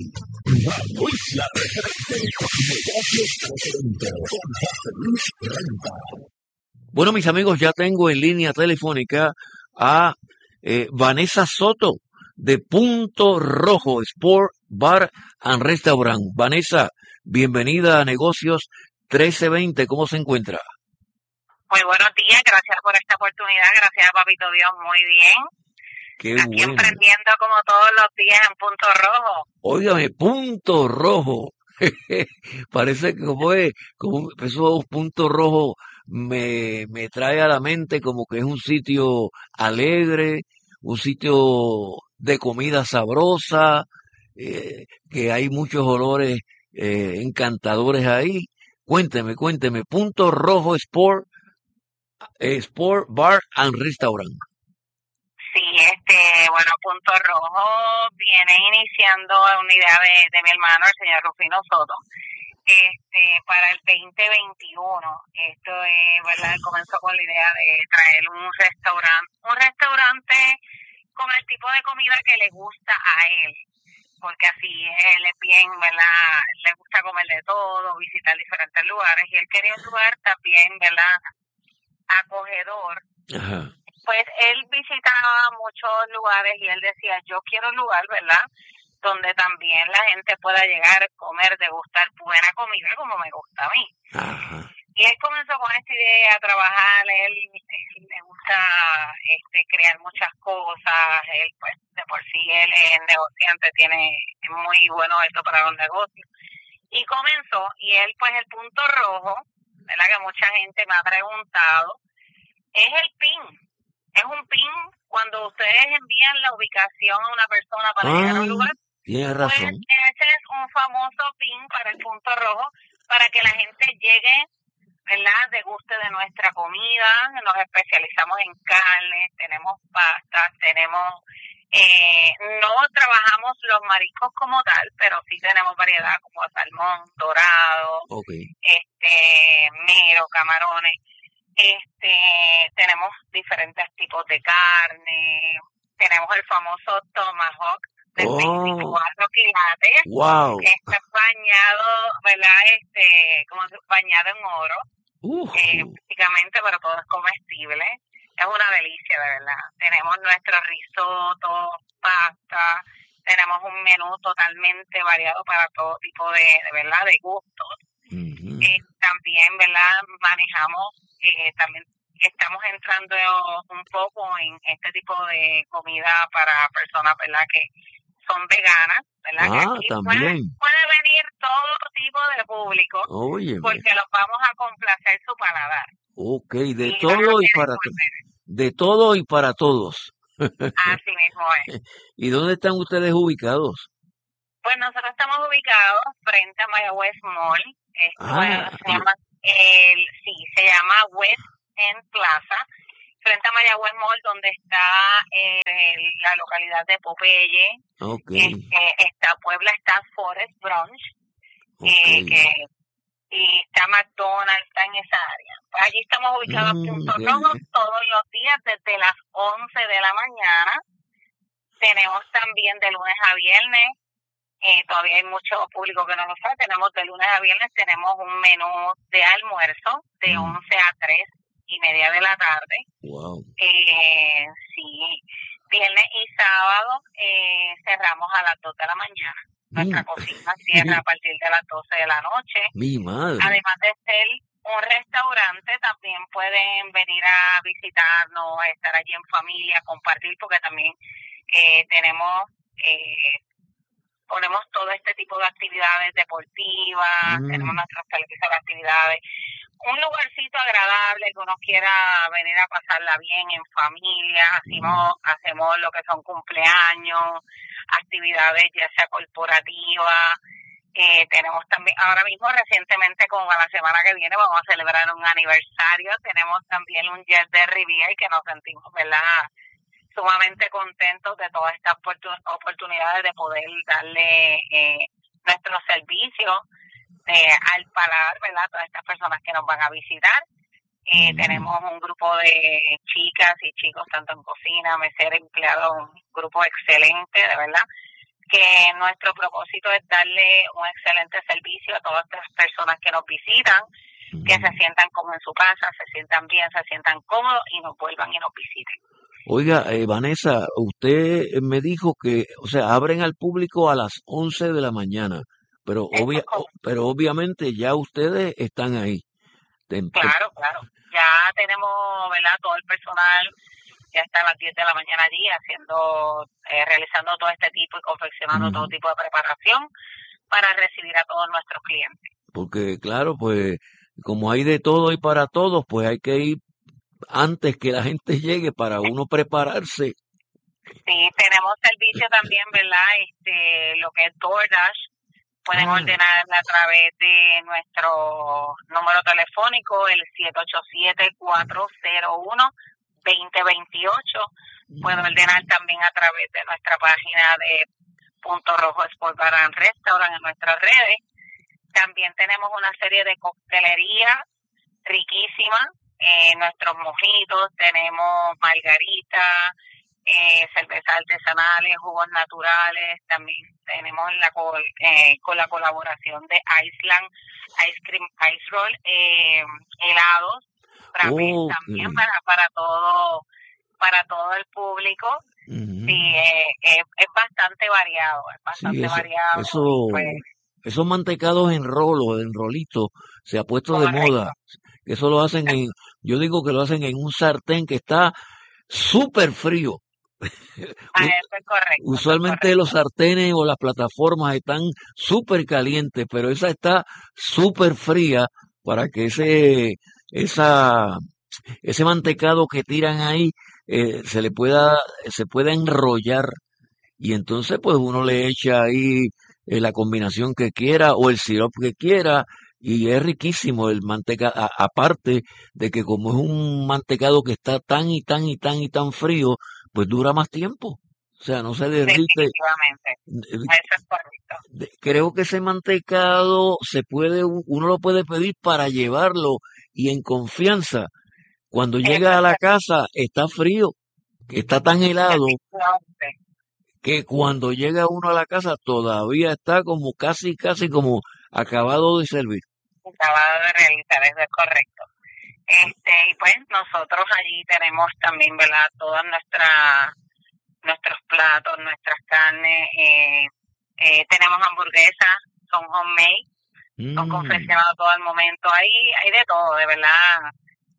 [SPEAKER 5] Bueno, mis amigos, ya tengo en línea telefónica a Vanessa Soto de Punto Rojo Sport Bar and Restaurant. Vanessa, bienvenida a Negocios 1320. ¿Cómo se encuentra?
[SPEAKER 3] Muy buenos días, gracias por esta oportunidad, gracias a Papito Dios, muy bien.
[SPEAKER 5] Qué
[SPEAKER 3] Aquí
[SPEAKER 5] bueno.
[SPEAKER 3] emprendiendo como todos los días en Punto Rojo.
[SPEAKER 5] Óigame, Punto Rojo. Parece que como esos puntos rojos me trae a la mente como que es un sitio alegre, un sitio de comida sabrosa, que hay muchos olores encantadores ahí. Cuénteme, Punto Rojo Sport Bar and Restaurant.
[SPEAKER 3] Sí, bueno, Punto Rojo viene iniciando una idea de mi hermano, el señor Rufino Soto, para el 2021. Esto es, ¿verdad? Comenzó con la idea de traer un restaurante con el tipo de comida que le gusta a él, porque así él es bien, ¿verdad? Le gusta comer de todo, visitar diferentes lugares, y él quería un lugar también, ¿verdad? Acogedor.
[SPEAKER 5] Ajá.
[SPEAKER 3] Pues él visitaba muchos lugares y él decía, yo quiero un lugar, ¿verdad?, donde también la gente pueda llegar, comer, degustar buena comida como me gusta a mí.
[SPEAKER 5] Ajá.
[SPEAKER 3] Y él comenzó con esta idea a trabajar, él le gusta crear muchas cosas, él pues de por sí él es negociante, es muy bueno esto para los negocios. Y comenzó, y él pues el Punto Rojo, ¿verdad?, que mucha gente me ha preguntado, es el PIN. Es un PIN cuando ustedes envían la ubicación a una persona para llegar a un lugar.
[SPEAKER 5] Tienes razón.
[SPEAKER 3] Pues ese es un famoso PIN para el Punto Rojo, para que la gente llegue, ¿verdad?, deguste de nuestra comida. Nos especializamos en carne, tenemos pastas, no trabajamos los mariscos como tal, pero sí tenemos variedad como salmón, dorado, mero, camarones. Tenemos diferentes tipos de carne, tenemos el famoso tomahawk de 24 quilates,
[SPEAKER 5] wow,
[SPEAKER 3] está bañado, ¿verdad?, como bañado en oro, prácticamente, pero todo es comestible, es una delicia, de verdad. Tenemos nuestro risotto, pasta, tenemos un menú totalmente variado para todo tipo de verdad, de gustos. También, ¿verdad?, manejamos también estamos entrando un poco en este tipo de comida para personas, ¿verdad?, que son veganas, ¿verdad? Que aquí
[SPEAKER 5] también.
[SPEAKER 3] puede venir todo tipo de público,
[SPEAKER 5] Óyeme.
[SPEAKER 3] porque los vamos a complacer su paladar.
[SPEAKER 5] Ok, de
[SPEAKER 3] Y
[SPEAKER 5] todo
[SPEAKER 3] van a
[SPEAKER 5] y
[SPEAKER 3] querer
[SPEAKER 5] para
[SPEAKER 3] volver.
[SPEAKER 5] de todo y para todos.
[SPEAKER 3] Así mismo es.
[SPEAKER 5] ¿Y dónde están ustedes ubicados?
[SPEAKER 3] Pues nosotros estamos ubicados frente a Mayagüez Mall. Esto se llama West End Plaza, frente a Mayagüez Mall, donde está la localidad de Popeye.
[SPEAKER 5] Okay.
[SPEAKER 3] Está Puebla, está Forest Brunch,
[SPEAKER 5] Okay.
[SPEAKER 3] y está McDonald's, está en esa área. Pues allí estamos ubicados en Punto Rojo todos los días desde las 11 de la mañana. Tenemos también de lunes a viernes. Todavía hay mucho público que no lo sabe. Tenemos de lunes a viernes, tenemos un menú de almuerzo de 11 a 3:30 de la tarde.
[SPEAKER 5] Wow.
[SPEAKER 3] Sí, viernes y sábado cerramos a las 2 de la mañana. Nuestra cocina cierra a partir de las 12 de la noche.
[SPEAKER 5] Mi madre.
[SPEAKER 3] Además de ser un restaurante, también pueden venir a visitarnos, a estar allí en familia, compartir, porque también ponemos todo este tipo de actividades deportivas, tenemos nuestros televisores de actividades, un lugarcito agradable que uno quiera venir a pasarla bien en familia. Hacemos lo que son cumpleaños, actividades ya sea corporativas. Tenemos también, ahora mismo recientemente, como a la semana que viene, vamos a celebrar un aniversario. Tenemos también un jet de Riviera y que nos sentimos, ¿verdad?, sumamente contentos de todas estas oportunidades de poder darle nuestros servicios al paladar, ¿verdad?, a todas estas personas que nos van a visitar. Tenemos un grupo de chicas y chicos, tanto en cocina, mesera, empleados, un grupo excelente, de verdad, que nuestro propósito es darle un excelente servicio a todas estas personas que nos visitan, que se sientan como en su casa, se sientan bien, se sientan cómodos y nos vuelvan y nos visiten.
[SPEAKER 5] Oiga, Vanessa, usted me dijo que, o sea, abren al público a las 11 de la mañana, pero obviamente ya ustedes están ahí.
[SPEAKER 3] Claro. Ya tenemos, ¿verdad?, todo el personal ya está a las 10 de la mañana allí realizando todo este tipo y confeccionando todo tipo de preparación para recibir a todos nuestros clientes.
[SPEAKER 5] Porque, claro, pues, como hay de todo y para todos, pues hay que ir antes que la gente llegue para uno prepararse.
[SPEAKER 3] Sí, tenemos servicio también, ¿verdad? Lo que es DoorDash. Pueden ordenar a través de nuestro número telefónico, el 787-401-2028. Pueden ordenar también a través de nuestra página de Punto Rojo Sport Bar and Restaurant en nuestras redes. También tenemos una serie de coctelería riquísima. Nuestros mojitos, tenemos margarita, cervezas artesanales, jugos naturales. También tenemos con la colaboración de Iceland Ice Cream Ice Roll, helados también para todo el público. Sí, es bastante variado,
[SPEAKER 5] esos mantecados en rolitos, se ha puesto de moda. Eso lo hacen yo digo que lo hacen en un sartén que está súper frío.
[SPEAKER 3] Eso es correcto.
[SPEAKER 5] Usualmente los sartenes o las plataformas están súper calientes, pero esa está súper fría para que ese mantecado que tiran ahí se pueda enrollar, y entonces pues uno le echa ahí la combinación que quiera o el sirope que quiera, y es riquísimo el mantecado, aparte de que como es un mantecado que está tan frío, pues dura más tiempo, o sea, no se derrite.
[SPEAKER 3] Definitivamente, eso es correcto.
[SPEAKER 5] Creo que ese mantecado uno lo puede pedir para llevarlo, y en confianza, cuando llega a la casa está frío, está tan helado que cuando llega uno a la casa todavía está como casi como acabado de servir.
[SPEAKER 3] Acabado de realizar, eso es correcto. Y pues nosotros allí tenemos también, ¿verdad?, todas nuestros platos, nuestras carnes. Tenemos hamburguesas, son homemade, son confeccionadas todo el momento. Hay de todo, de verdad.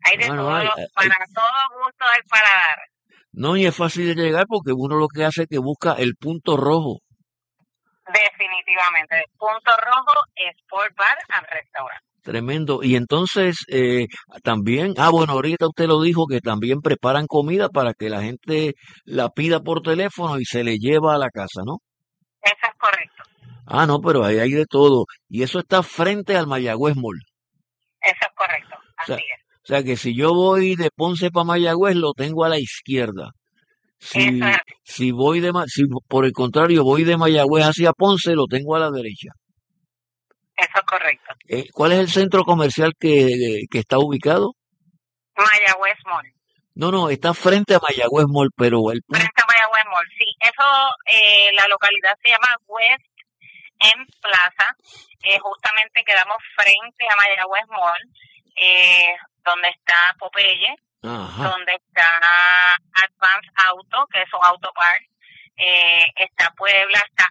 [SPEAKER 3] Hay de
[SPEAKER 5] Ah, no,
[SPEAKER 3] todo,
[SPEAKER 5] hay,
[SPEAKER 3] para todo gusto del paladar.
[SPEAKER 5] no, y es fácil de llegar porque uno lo que hace es que busca el punto rojo.
[SPEAKER 3] Definitivamente. Punto Rojo, Sport Bar and Restaurant.
[SPEAKER 5] Tremendo. Y entonces también, bueno, ahorita usted lo dijo que también preparan comida para que la gente la pida por teléfono y se le lleva a la casa, ¿no?
[SPEAKER 3] Eso es correcto.
[SPEAKER 5] Ah, no, pero ahí hay de todo. Y eso está frente al Mayagüez Mall.
[SPEAKER 3] Eso es correcto.
[SPEAKER 5] O sea,
[SPEAKER 3] Así es.
[SPEAKER 5] o sea que si yo voy de Ponce para Mayagüez, lo tengo a la izquierda.
[SPEAKER 3] Eso es así.
[SPEAKER 5] Si por el contrario voy de Mayagüez hacia Ponce, lo tengo a la derecha.
[SPEAKER 3] Eso es correcto.
[SPEAKER 5] ¿Cuál es el centro comercial que está ubicado?
[SPEAKER 3] Mayagüez Mall.
[SPEAKER 5] No, está frente a Mayagüez Mall, pero
[SPEAKER 3] Frente a Mayagüez Mall, sí. Eso, la localidad se llama West End Plaza. Justamente quedamos frente a Mayagüez Mall, donde está Popeye,
[SPEAKER 5] Ajá.
[SPEAKER 3] donde está Advance Auto, que es un autopark. Está Puebla, está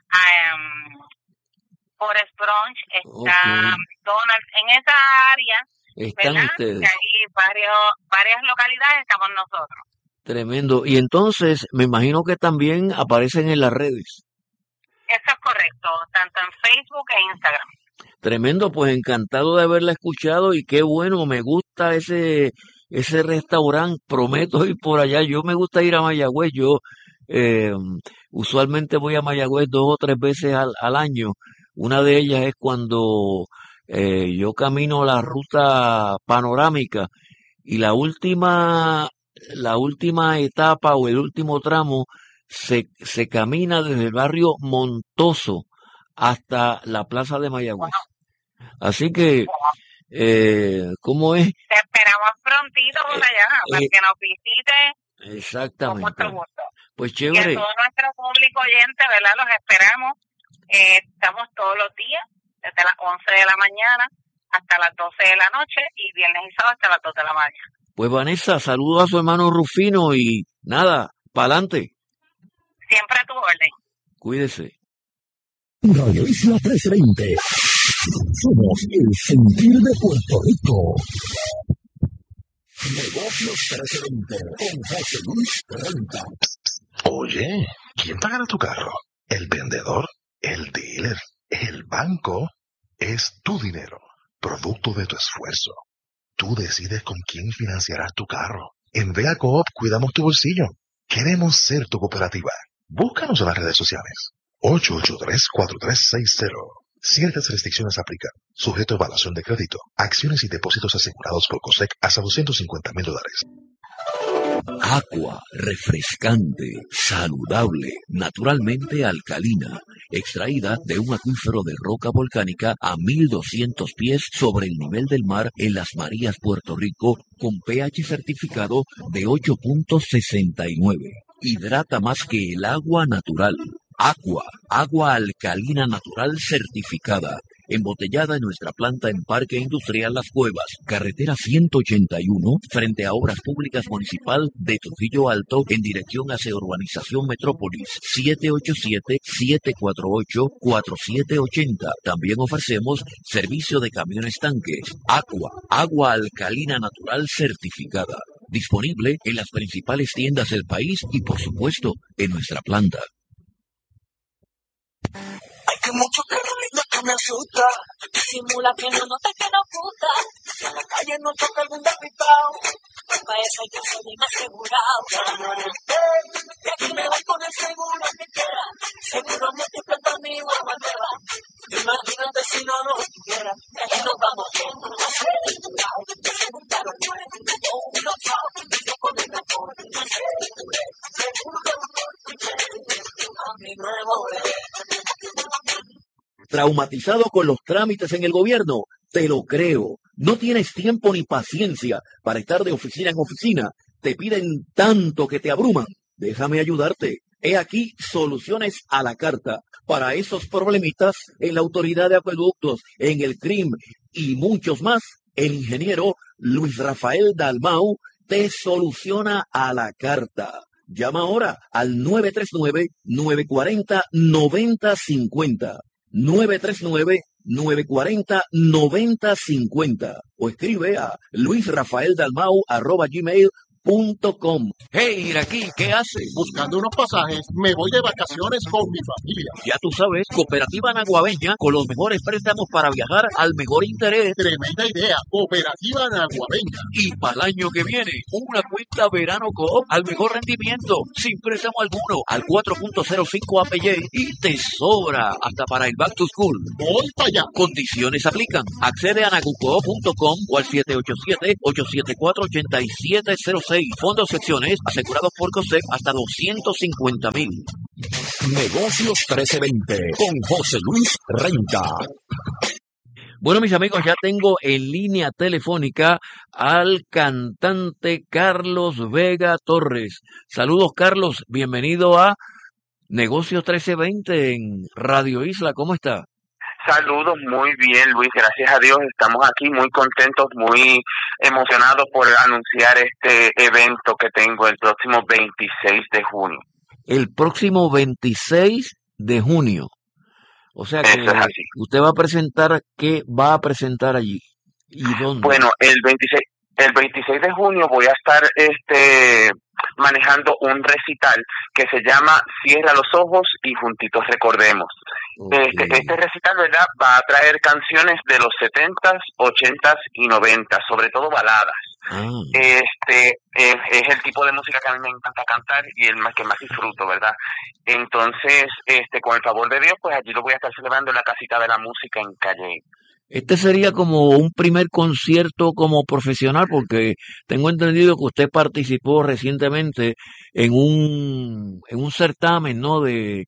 [SPEAKER 3] Forest Brunch, está McDonald's. En esa área,
[SPEAKER 5] están
[SPEAKER 3] ¿verdad?
[SPEAKER 5] ustedes.
[SPEAKER 3] Que hay varias localidades, estamos nosotros.
[SPEAKER 5] Tremendo. Y entonces, me imagino que también aparecen en las redes.
[SPEAKER 3] Eso es correcto, tanto en Facebook e Instagram.
[SPEAKER 5] Tremendo, pues encantado de haberla escuchado y qué bueno, me gusta ese restaurante, prometo ir por allá. Yo me gusta ir a Mayagüez, yo usualmente voy a Mayagüez 2 o 3 veces al año. Una de ellas es cuando yo camino la ruta panorámica y la última etapa o el último tramo se camina desde el barrio Montoso hasta la plaza de Mayagüez. Así que, ¿cómo es?
[SPEAKER 3] Te esperamos prontito por allá, para que nos visite.
[SPEAKER 5] Exactamente.
[SPEAKER 3] Con mucho gusto.
[SPEAKER 5] Pues
[SPEAKER 3] Y
[SPEAKER 5] chévere.
[SPEAKER 3] a todo nuestro público oyente, ¿verdad? Los esperamos. Estamos todos los días, desde las 11 de la mañana hasta las 12 de la noche y viernes y sábado hasta las 2 de la mañana.
[SPEAKER 5] Pues Vanessa, saludo a su hermano Rufino y nada, pa'lante.
[SPEAKER 3] Siempre a tu orden.
[SPEAKER 5] Cuídese.
[SPEAKER 1] Radio Isla 1320. Somos el sentir de Puerto Rico. Negocios 1320 con José Luis Renta.
[SPEAKER 7] Oye, ¿quién pagará tu carro? ¿El vendedor? ¿El dealer? ¿El banco? Es tu dinero, producto de tu esfuerzo. Tú decides con quién financiarás tu carro. En Vea Coop cuidamos tu bolsillo. Queremos ser tu cooperativa. Búscanos en las redes sociales. 883-4360. Ciertas restricciones aplican. Sujeto a evaluación de crédito. Acciones y depósitos asegurados por COSEC hasta $250,000.
[SPEAKER 1] Aqua, refrescante, saludable, naturalmente alcalina, extraída de un acuífero de roca volcánica a 1200 pies sobre el nivel del mar en Las Marías, Puerto Rico, con pH certificado de 8.69. Hidrata más que el agua natural. Aqua, agua alcalina natural certificada. Embotellada en nuestra planta en Parque Industrial Las Cuevas, carretera 181, frente a Obras Públicas Municipal de Trujillo Alto, en dirección hacia Urbanización Metrópolis, 787-748-4780. También ofrecemos servicio de camiones tanques. Aqua, agua alcalina natural certificada. Disponible en las principales tiendas del país y, por supuesto, en nuestra planta.
[SPEAKER 6] Hay que mucho que que me asusta. Simula que no nota que no gusta. Si en la calle no choca algún despistado, para eso hay que ser bien asegurado. Y aquí me voy con el seguro que quiera. Seguro multiplica mi guagua nueva. Imagínate si no lo tuviera. Y nos vamos a hacer el jurado. Seguro uno chao. Yo con el mejor. Seguro a mi nuevo
[SPEAKER 5] ¿Traumatizado con los trámites en el gobierno? Te lo creo. No tienes tiempo ni paciencia para estar de oficina en oficina. Te piden tanto que te abruman. Déjame ayudarte. He aquí soluciones a la carta para esos problemitas en la Autoridad de Acueductos, en el CRIM y muchos más. El ingeniero Luis Rafael Dalmau te soluciona a la carta. Llama ahora al 939-940-9050. 809-940-9050 o escribe a luisrafaeldalmau@gmail.com. Hey, Iraquí, ¿qué haces?
[SPEAKER 8] Buscando unos pasajes, me voy de vacaciones con mi familia.
[SPEAKER 5] Ya tú sabes, Cooperativa Naguabeña, con los mejores préstamos para viajar al mejor interés.
[SPEAKER 8] Tremenda idea, Cooperativa Naguabeña.
[SPEAKER 5] Y para el año que viene, una cuenta verano Coop al mejor rendimiento, sin préstamo alguno, al 4.05 APY y te sobra hasta para el Back to School.
[SPEAKER 8] Voy para allá.
[SPEAKER 5] Condiciones aplican. Accede a nagucoop.com o al 787-874-8706. Fondos secciones asegurados por COSEC hasta 250,000.
[SPEAKER 1] Negocios 1320 con José Luis Renta.
[SPEAKER 5] Bueno, mis amigos, ya tengo en línea telefónica al cantante Carlos Vega Torres. Saludos, Carlos. Bienvenido a Negocios 1320 en Radio Isla. ¿Cómo está?
[SPEAKER 4] Saludos, muy bien, Luis, gracias a Dios. Estamos aquí muy contentos, muy emocionados por anunciar este evento que tengo el próximo 26 de junio.
[SPEAKER 5] El próximo 26 de junio. O sea que
[SPEAKER 4] Eso es así.
[SPEAKER 5] usted va a presentar, ¿qué va a presentar allí? ¿Y dónde?
[SPEAKER 4] Bueno, el 26 de junio voy a estar manejando un recital que se llama Cierra los ojos y juntitos recordemos.
[SPEAKER 5] Okay.
[SPEAKER 4] Este recital, ¿verdad?, va a traer canciones de los 70s, 80s y 90s, sobre todo baladas. Es el tipo de música que a mí me encanta cantar y el que más disfruto, ¿verdad? Entonces, con el favor de Dios, pues allí lo voy a estar celebrando en la Casita de la Música en Calle.
[SPEAKER 5] Este sería como un primer concierto como profesional, porque tengo entendido que usted participó recientemente en un certamen, ¿no? de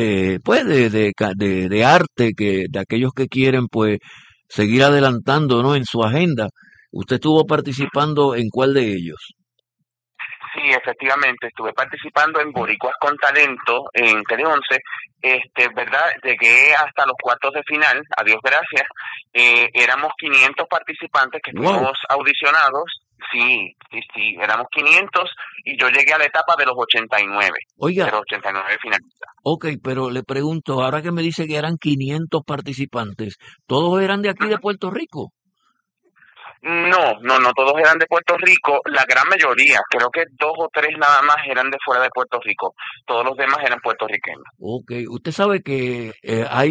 [SPEAKER 5] arte, de aquellos que quieren pues seguir adelantando, ¿no? En su agenda. ¿Usted estuvo participando en cuál de ellos?
[SPEAKER 4] Sí, efectivamente, estuve participando en Boricuas con Talento en Tele 11, ¿verdad? Llegué hasta los cuartos de final, a Dios gracias. Éramos 500 participantes que fuimos audicionados. Sí, éramos 500 y yo llegué a la etapa de los 89.
[SPEAKER 5] Oiga,
[SPEAKER 4] de los 89 finalistas.
[SPEAKER 5] Ok, pero le pregunto, ahora que me dice que eran 500 participantes, ¿todos eran de aquí de Puerto Rico?
[SPEAKER 4] No, todos eran de Puerto Rico, la gran mayoría, creo que 2 o 3 nada más eran de fuera de Puerto Rico, todos los demás eran puertorriqueños.
[SPEAKER 5] Ok, usted sabe que hay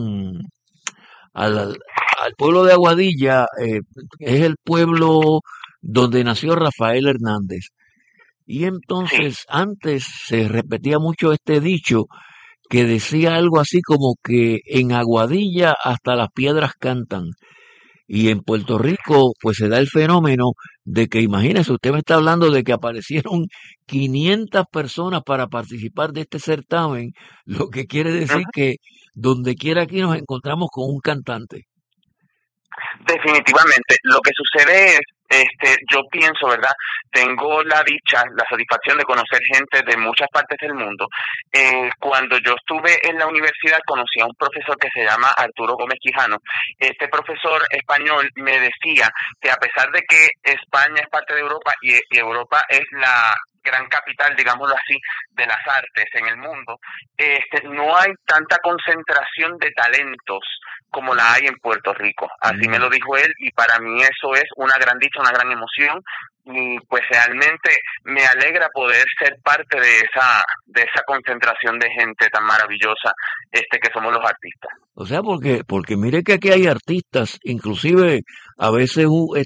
[SPEAKER 5] al pueblo de Aguadilla, es el pueblo donde nació Rafael Hernández, y entonces
[SPEAKER 4] Sí.
[SPEAKER 5] antes se repetía mucho este dicho que decía algo así como que en Aguadilla hasta las piedras cantan. Y en Puerto Rico, pues se da el fenómeno de que, imagínese, usted me está hablando de que aparecieron 500 personas para participar de este certamen, lo que quiere decir que donde quiera aquí nos encontramos con un cantante.
[SPEAKER 4] Definitivamente, lo que sucede es, yo pienso, ¿verdad? Tengo la dicha, la satisfacción de conocer gente de muchas partes del mundo. Cuando yo estuve en la universidad conocí a un profesor que se llama Arturo Gómez Quijano. Este profesor español me decía que a pesar de que España es parte de Europa y Europa es la gran capital, digámoslo así, de las artes en el mundo, no hay tanta concentración de talentos como la hay en Puerto Rico. Así me lo dijo él y para mí eso es una gran dicha, una gran emoción y pues realmente me alegra poder ser parte de esa concentración de gente tan maravillosa que somos los artistas.
[SPEAKER 5] O sea, porque mire que aquí hay artistas, inclusive a veces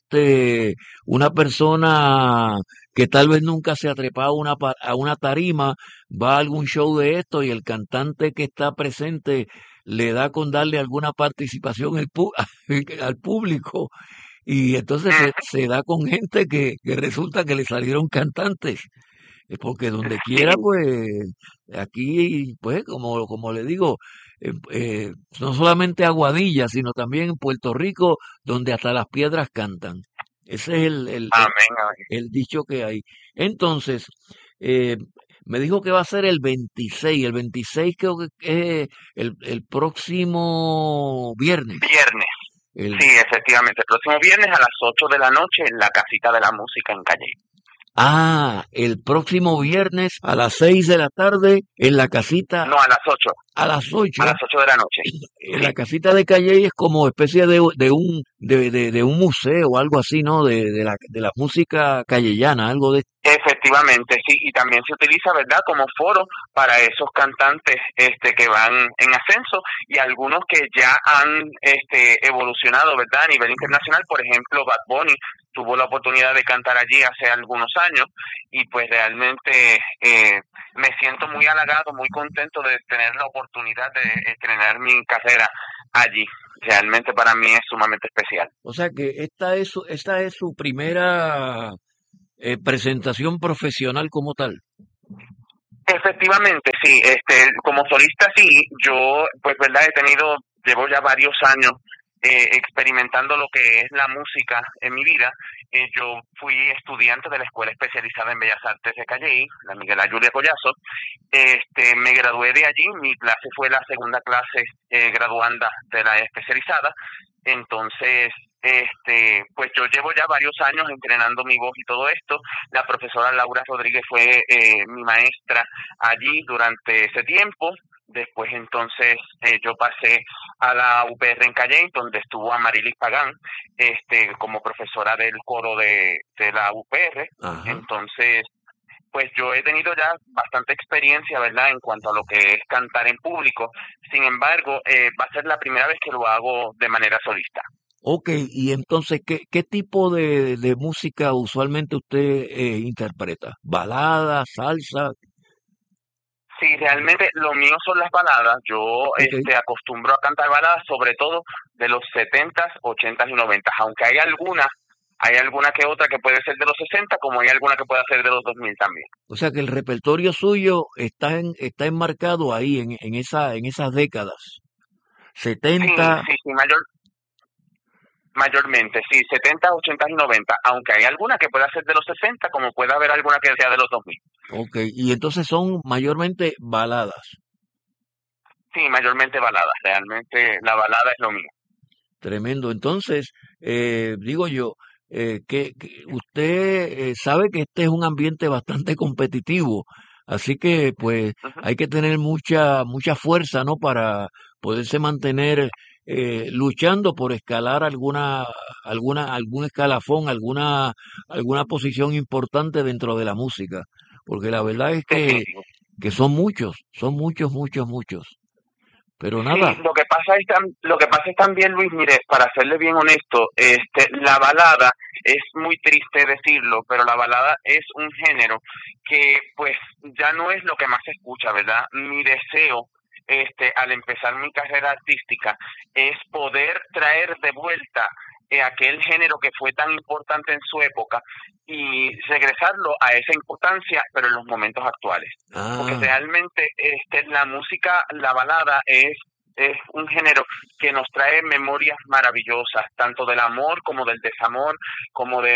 [SPEAKER 5] una persona que tal vez nunca se ha trepado a una tarima, va a algún show de esto y el cantante que está presente le da con darle alguna participación al público y entonces se da con gente que resulta que le salieron cantantes. Porque donde quiera, pues, aquí, pues, como le digo, no solamente Aguadilla, sino también en Puerto Rico, donde hasta las piedras cantan. Ese es el dicho que hay. Entonces, me dijo que va a ser el 26. El 26 creo que es el próximo viernes.
[SPEAKER 4] Sí, efectivamente. El próximo viernes a las 8 de la noche en la Casita de la Música en Calle.
[SPEAKER 5] Ah, el próximo viernes a las 6 de la tarde en la casita,
[SPEAKER 4] No, a las 8,
[SPEAKER 5] a las
[SPEAKER 4] a
[SPEAKER 5] 8,
[SPEAKER 4] las 8 de la noche.
[SPEAKER 5] en
[SPEAKER 4] Sí.
[SPEAKER 5] la casita de Calley es como especie de un museo, algo así, ¿no? De la música callellana, algo de...
[SPEAKER 4] Efectivamente, sí, y también se utiliza, ¿verdad?, como foro para esos cantantes que van en ascenso y algunos que ya han evolucionado, ¿verdad?, a nivel internacional. Por ejemplo, Bad Bunny tuvo la oportunidad de cantar allí hace algunos años y pues realmente me siento muy halagado, muy contento de tener la oportunidad de estrenar mi carrera allí. Realmente para mí es sumamente especial.
[SPEAKER 5] O sea que esta es su primera presentación profesional como tal.
[SPEAKER 4] Efectivamente, sí, como solista sí, yo pues verdad llevo ya varios años experimentando lo que es la música en mi vida. Yo fui estudiante de la Escuela Especializada en Bellas Artes de Calley, la Miguel A. Julia Collazo. Me gradué de allí, mi clase fue la segunda clase graduanda de la especializada. Entonces, pues yo llevo ya varios años entrenando mi voz y todo esto. La profesora Laura Rodríguez fue mi maestra allí durante ese tiempo. Después entonces yo pasé a la UPR en Calley, donde estuvo Amarilis Pagán, como profesora del coro de la UPR.
[SPEAKER 5] Ajá.
[SPEAKER 4] Entonces, pues yo he tenido ya bastante experiencia, ¿verdad?, en cuanto a lo que es cantar en público. Sin embargo, va a ser la primera vez que lo hago de manera solista.
[SPEAKER 5] Ok, y entonces, ¿qué tipo de música usualmente usted interpreta? ¿Balada, salsa?
[SPEAKER 4] Sí, realmente lo mío son las baladas. Yo
[SPEAKER 5] Ok.
[SPEAKER 4] acostumbro a cantar baladas, sobre todo de los 70s, 80s y 90s, aunque hay alguna que otra que puede ser de los 60, como hay alguna que puede ser de los 2000 también.
[SPEAKER 5] O sea que el repertorio suyo está enmarcado ahí en esas décadas.
[SPEAKER 4] Sí,
[SPEAKER 5] 70,
[SPEAKER 4] sí, sí, mayormente, sí, 70, 80 y 90, aunque hay alguna que pueda ser de los 60, como puede haber alguna que sea de los 2000.
[SPEAKER 5] ok, y entonces son mayormente baladas.
[SPEAKER 4] Sí, mayormente baladas, realmente la balada es lo mío.
[SPEAKER 5] Tremendo. Entonces, digo yo, que usted sabe que este es un ambiente bastante competitivo, así que pues
[SPEAKER 4] Ujú.
[SPEAKER 5] hay que tener mucha fuerza, ¿no? Para poderse mantener luchando por escalar algún escalafón, alguna posición importante dentro de la música, porque la verdad es
[SPEAKER 4] Definitivo.
[SPEAKER 5] que son muchos, muchos, muchos. Pero
[SPEAKER 4] Sí,
[SPEAKER 5] nada,
[SPEAKER 4] lo que pasa es también, Luis, mire, para serle bien honesto, la balada, es muy triste decirlo, pero la balada es un género que pues ya no es lo que más se escucha, ¿verdad? Mi deseo, al empezar mi carrera artística, es poder traer de vuelta aquel género que fue tan importante en su época y regresarlo a esa importancia, pero en los momentos actuales. Porque
[SPEAKER 5] ah,
[SPEAKER 4] realmente la música, la balada es un género que nos trae memorias maravillosas, tanto del amor como del desamor, como de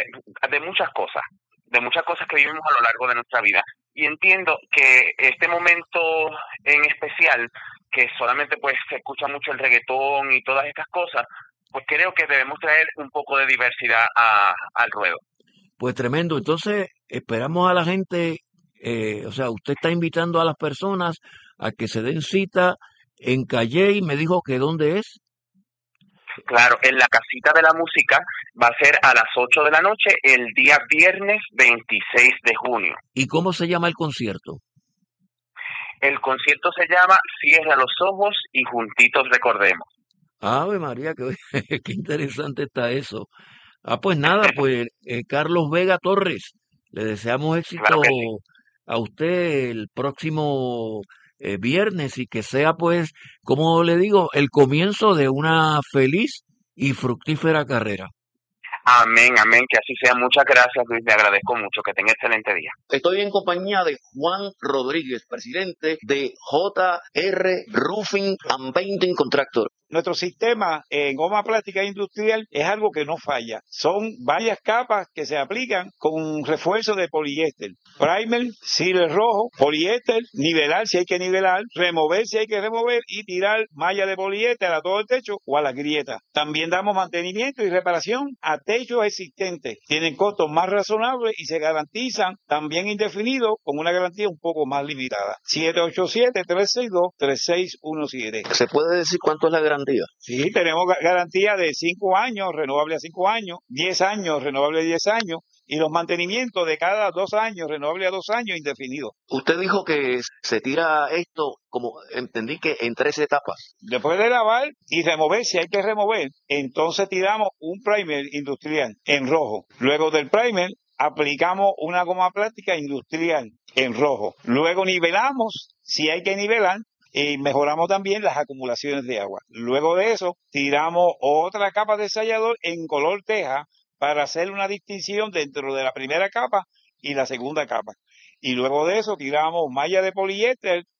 [SPEAKER 4] muchas cosas que vivimos a lo largo de nuestra vida. Y entiendo que este momento en especial, que solamente pues se escucha mucho el reggaetón y todas estas cosas, pues creo que debemos traer un poco de diversidad al ruedo.
[SPEAKER 5] pues tremendo. Entonces, esperamos a la gente, o sea, usted está invitando a las personas a que se den cita en Calley, me dijo que dónde es.
[SPEAKER 4] Claro, en la Casita de la Música va a ser a las 8 de la noche el día viernes 26 de junio.
[SPEAKER 5] ¿Y cómo se llama el concierto?
[SPEAKER 4] El concierto se llama Cierra los ojos y juntitos recordemos.
[SPEAKER 5] Ave María, qué interesante está eso. Ah, pues nada, pues Carlos Vega Torres, le deseamos
[SPEAKER 4] Claro
[SPEAKER 5] éxito
[SPEAKER 4] que sí.
[SPEAKER 5] a usted el próximo viernes y que sea pues, como le digo, el comienzo de una feliz y fructífera carrera.
[SPEAKER 4] Amén, amén, que así sea. Muchas gracias, Luis, le agradezco mucho. Que tenga excelente día.
[SPEAKER 5] Estoy en compañía de Juan Rodríguez, presidente de JR Roofing and Painting Contractor.
[SPEAKER 9] nuestro sistema en goma plástica industrial es algo que no falla. Son varias capas que se aplican con refuerzo de poliéster. Primer, sealer rojo, poliéster, nivelar si hay que nivelar, remover si hay que remover y tirar malla de poliéster a todo el techo o a la grieta. También damos mantenimiento y reparación a techos existentes. Tienen costos más razonables y se garantizan también indefinidos con una garantía un poco más limitada. 787-362-3617.
[SPEAKER 5] ¿Se puede decir cuánto es la garantía?
[SPEAKER 9] Sí, tenemos garantía de 5 años, renovable a 5 años, 10 años, renovable a 10 años, y los mantenimientos de cada 2 años, renovable a 2 años, indefinido.
[SPEAKER 5] Usted dijo que se tira esto, como entendí que en 3 etapas.
[SPEAKER 9] Después de lavar y remover, si hay que remover, entonces tiramos un primer industrial en rojo. Luego del primer, aplicamos una goma plástica industrial en rojo. Luego nivelamos, si hay que nivelar, y mejoramos también las acumulaciones de agua. Luego de eso, tiramos otra capa de sellador en color teja para hacer una distinción dentro de la primera capa y la segunda capa. Y luego de eso tiramos malla de poliéster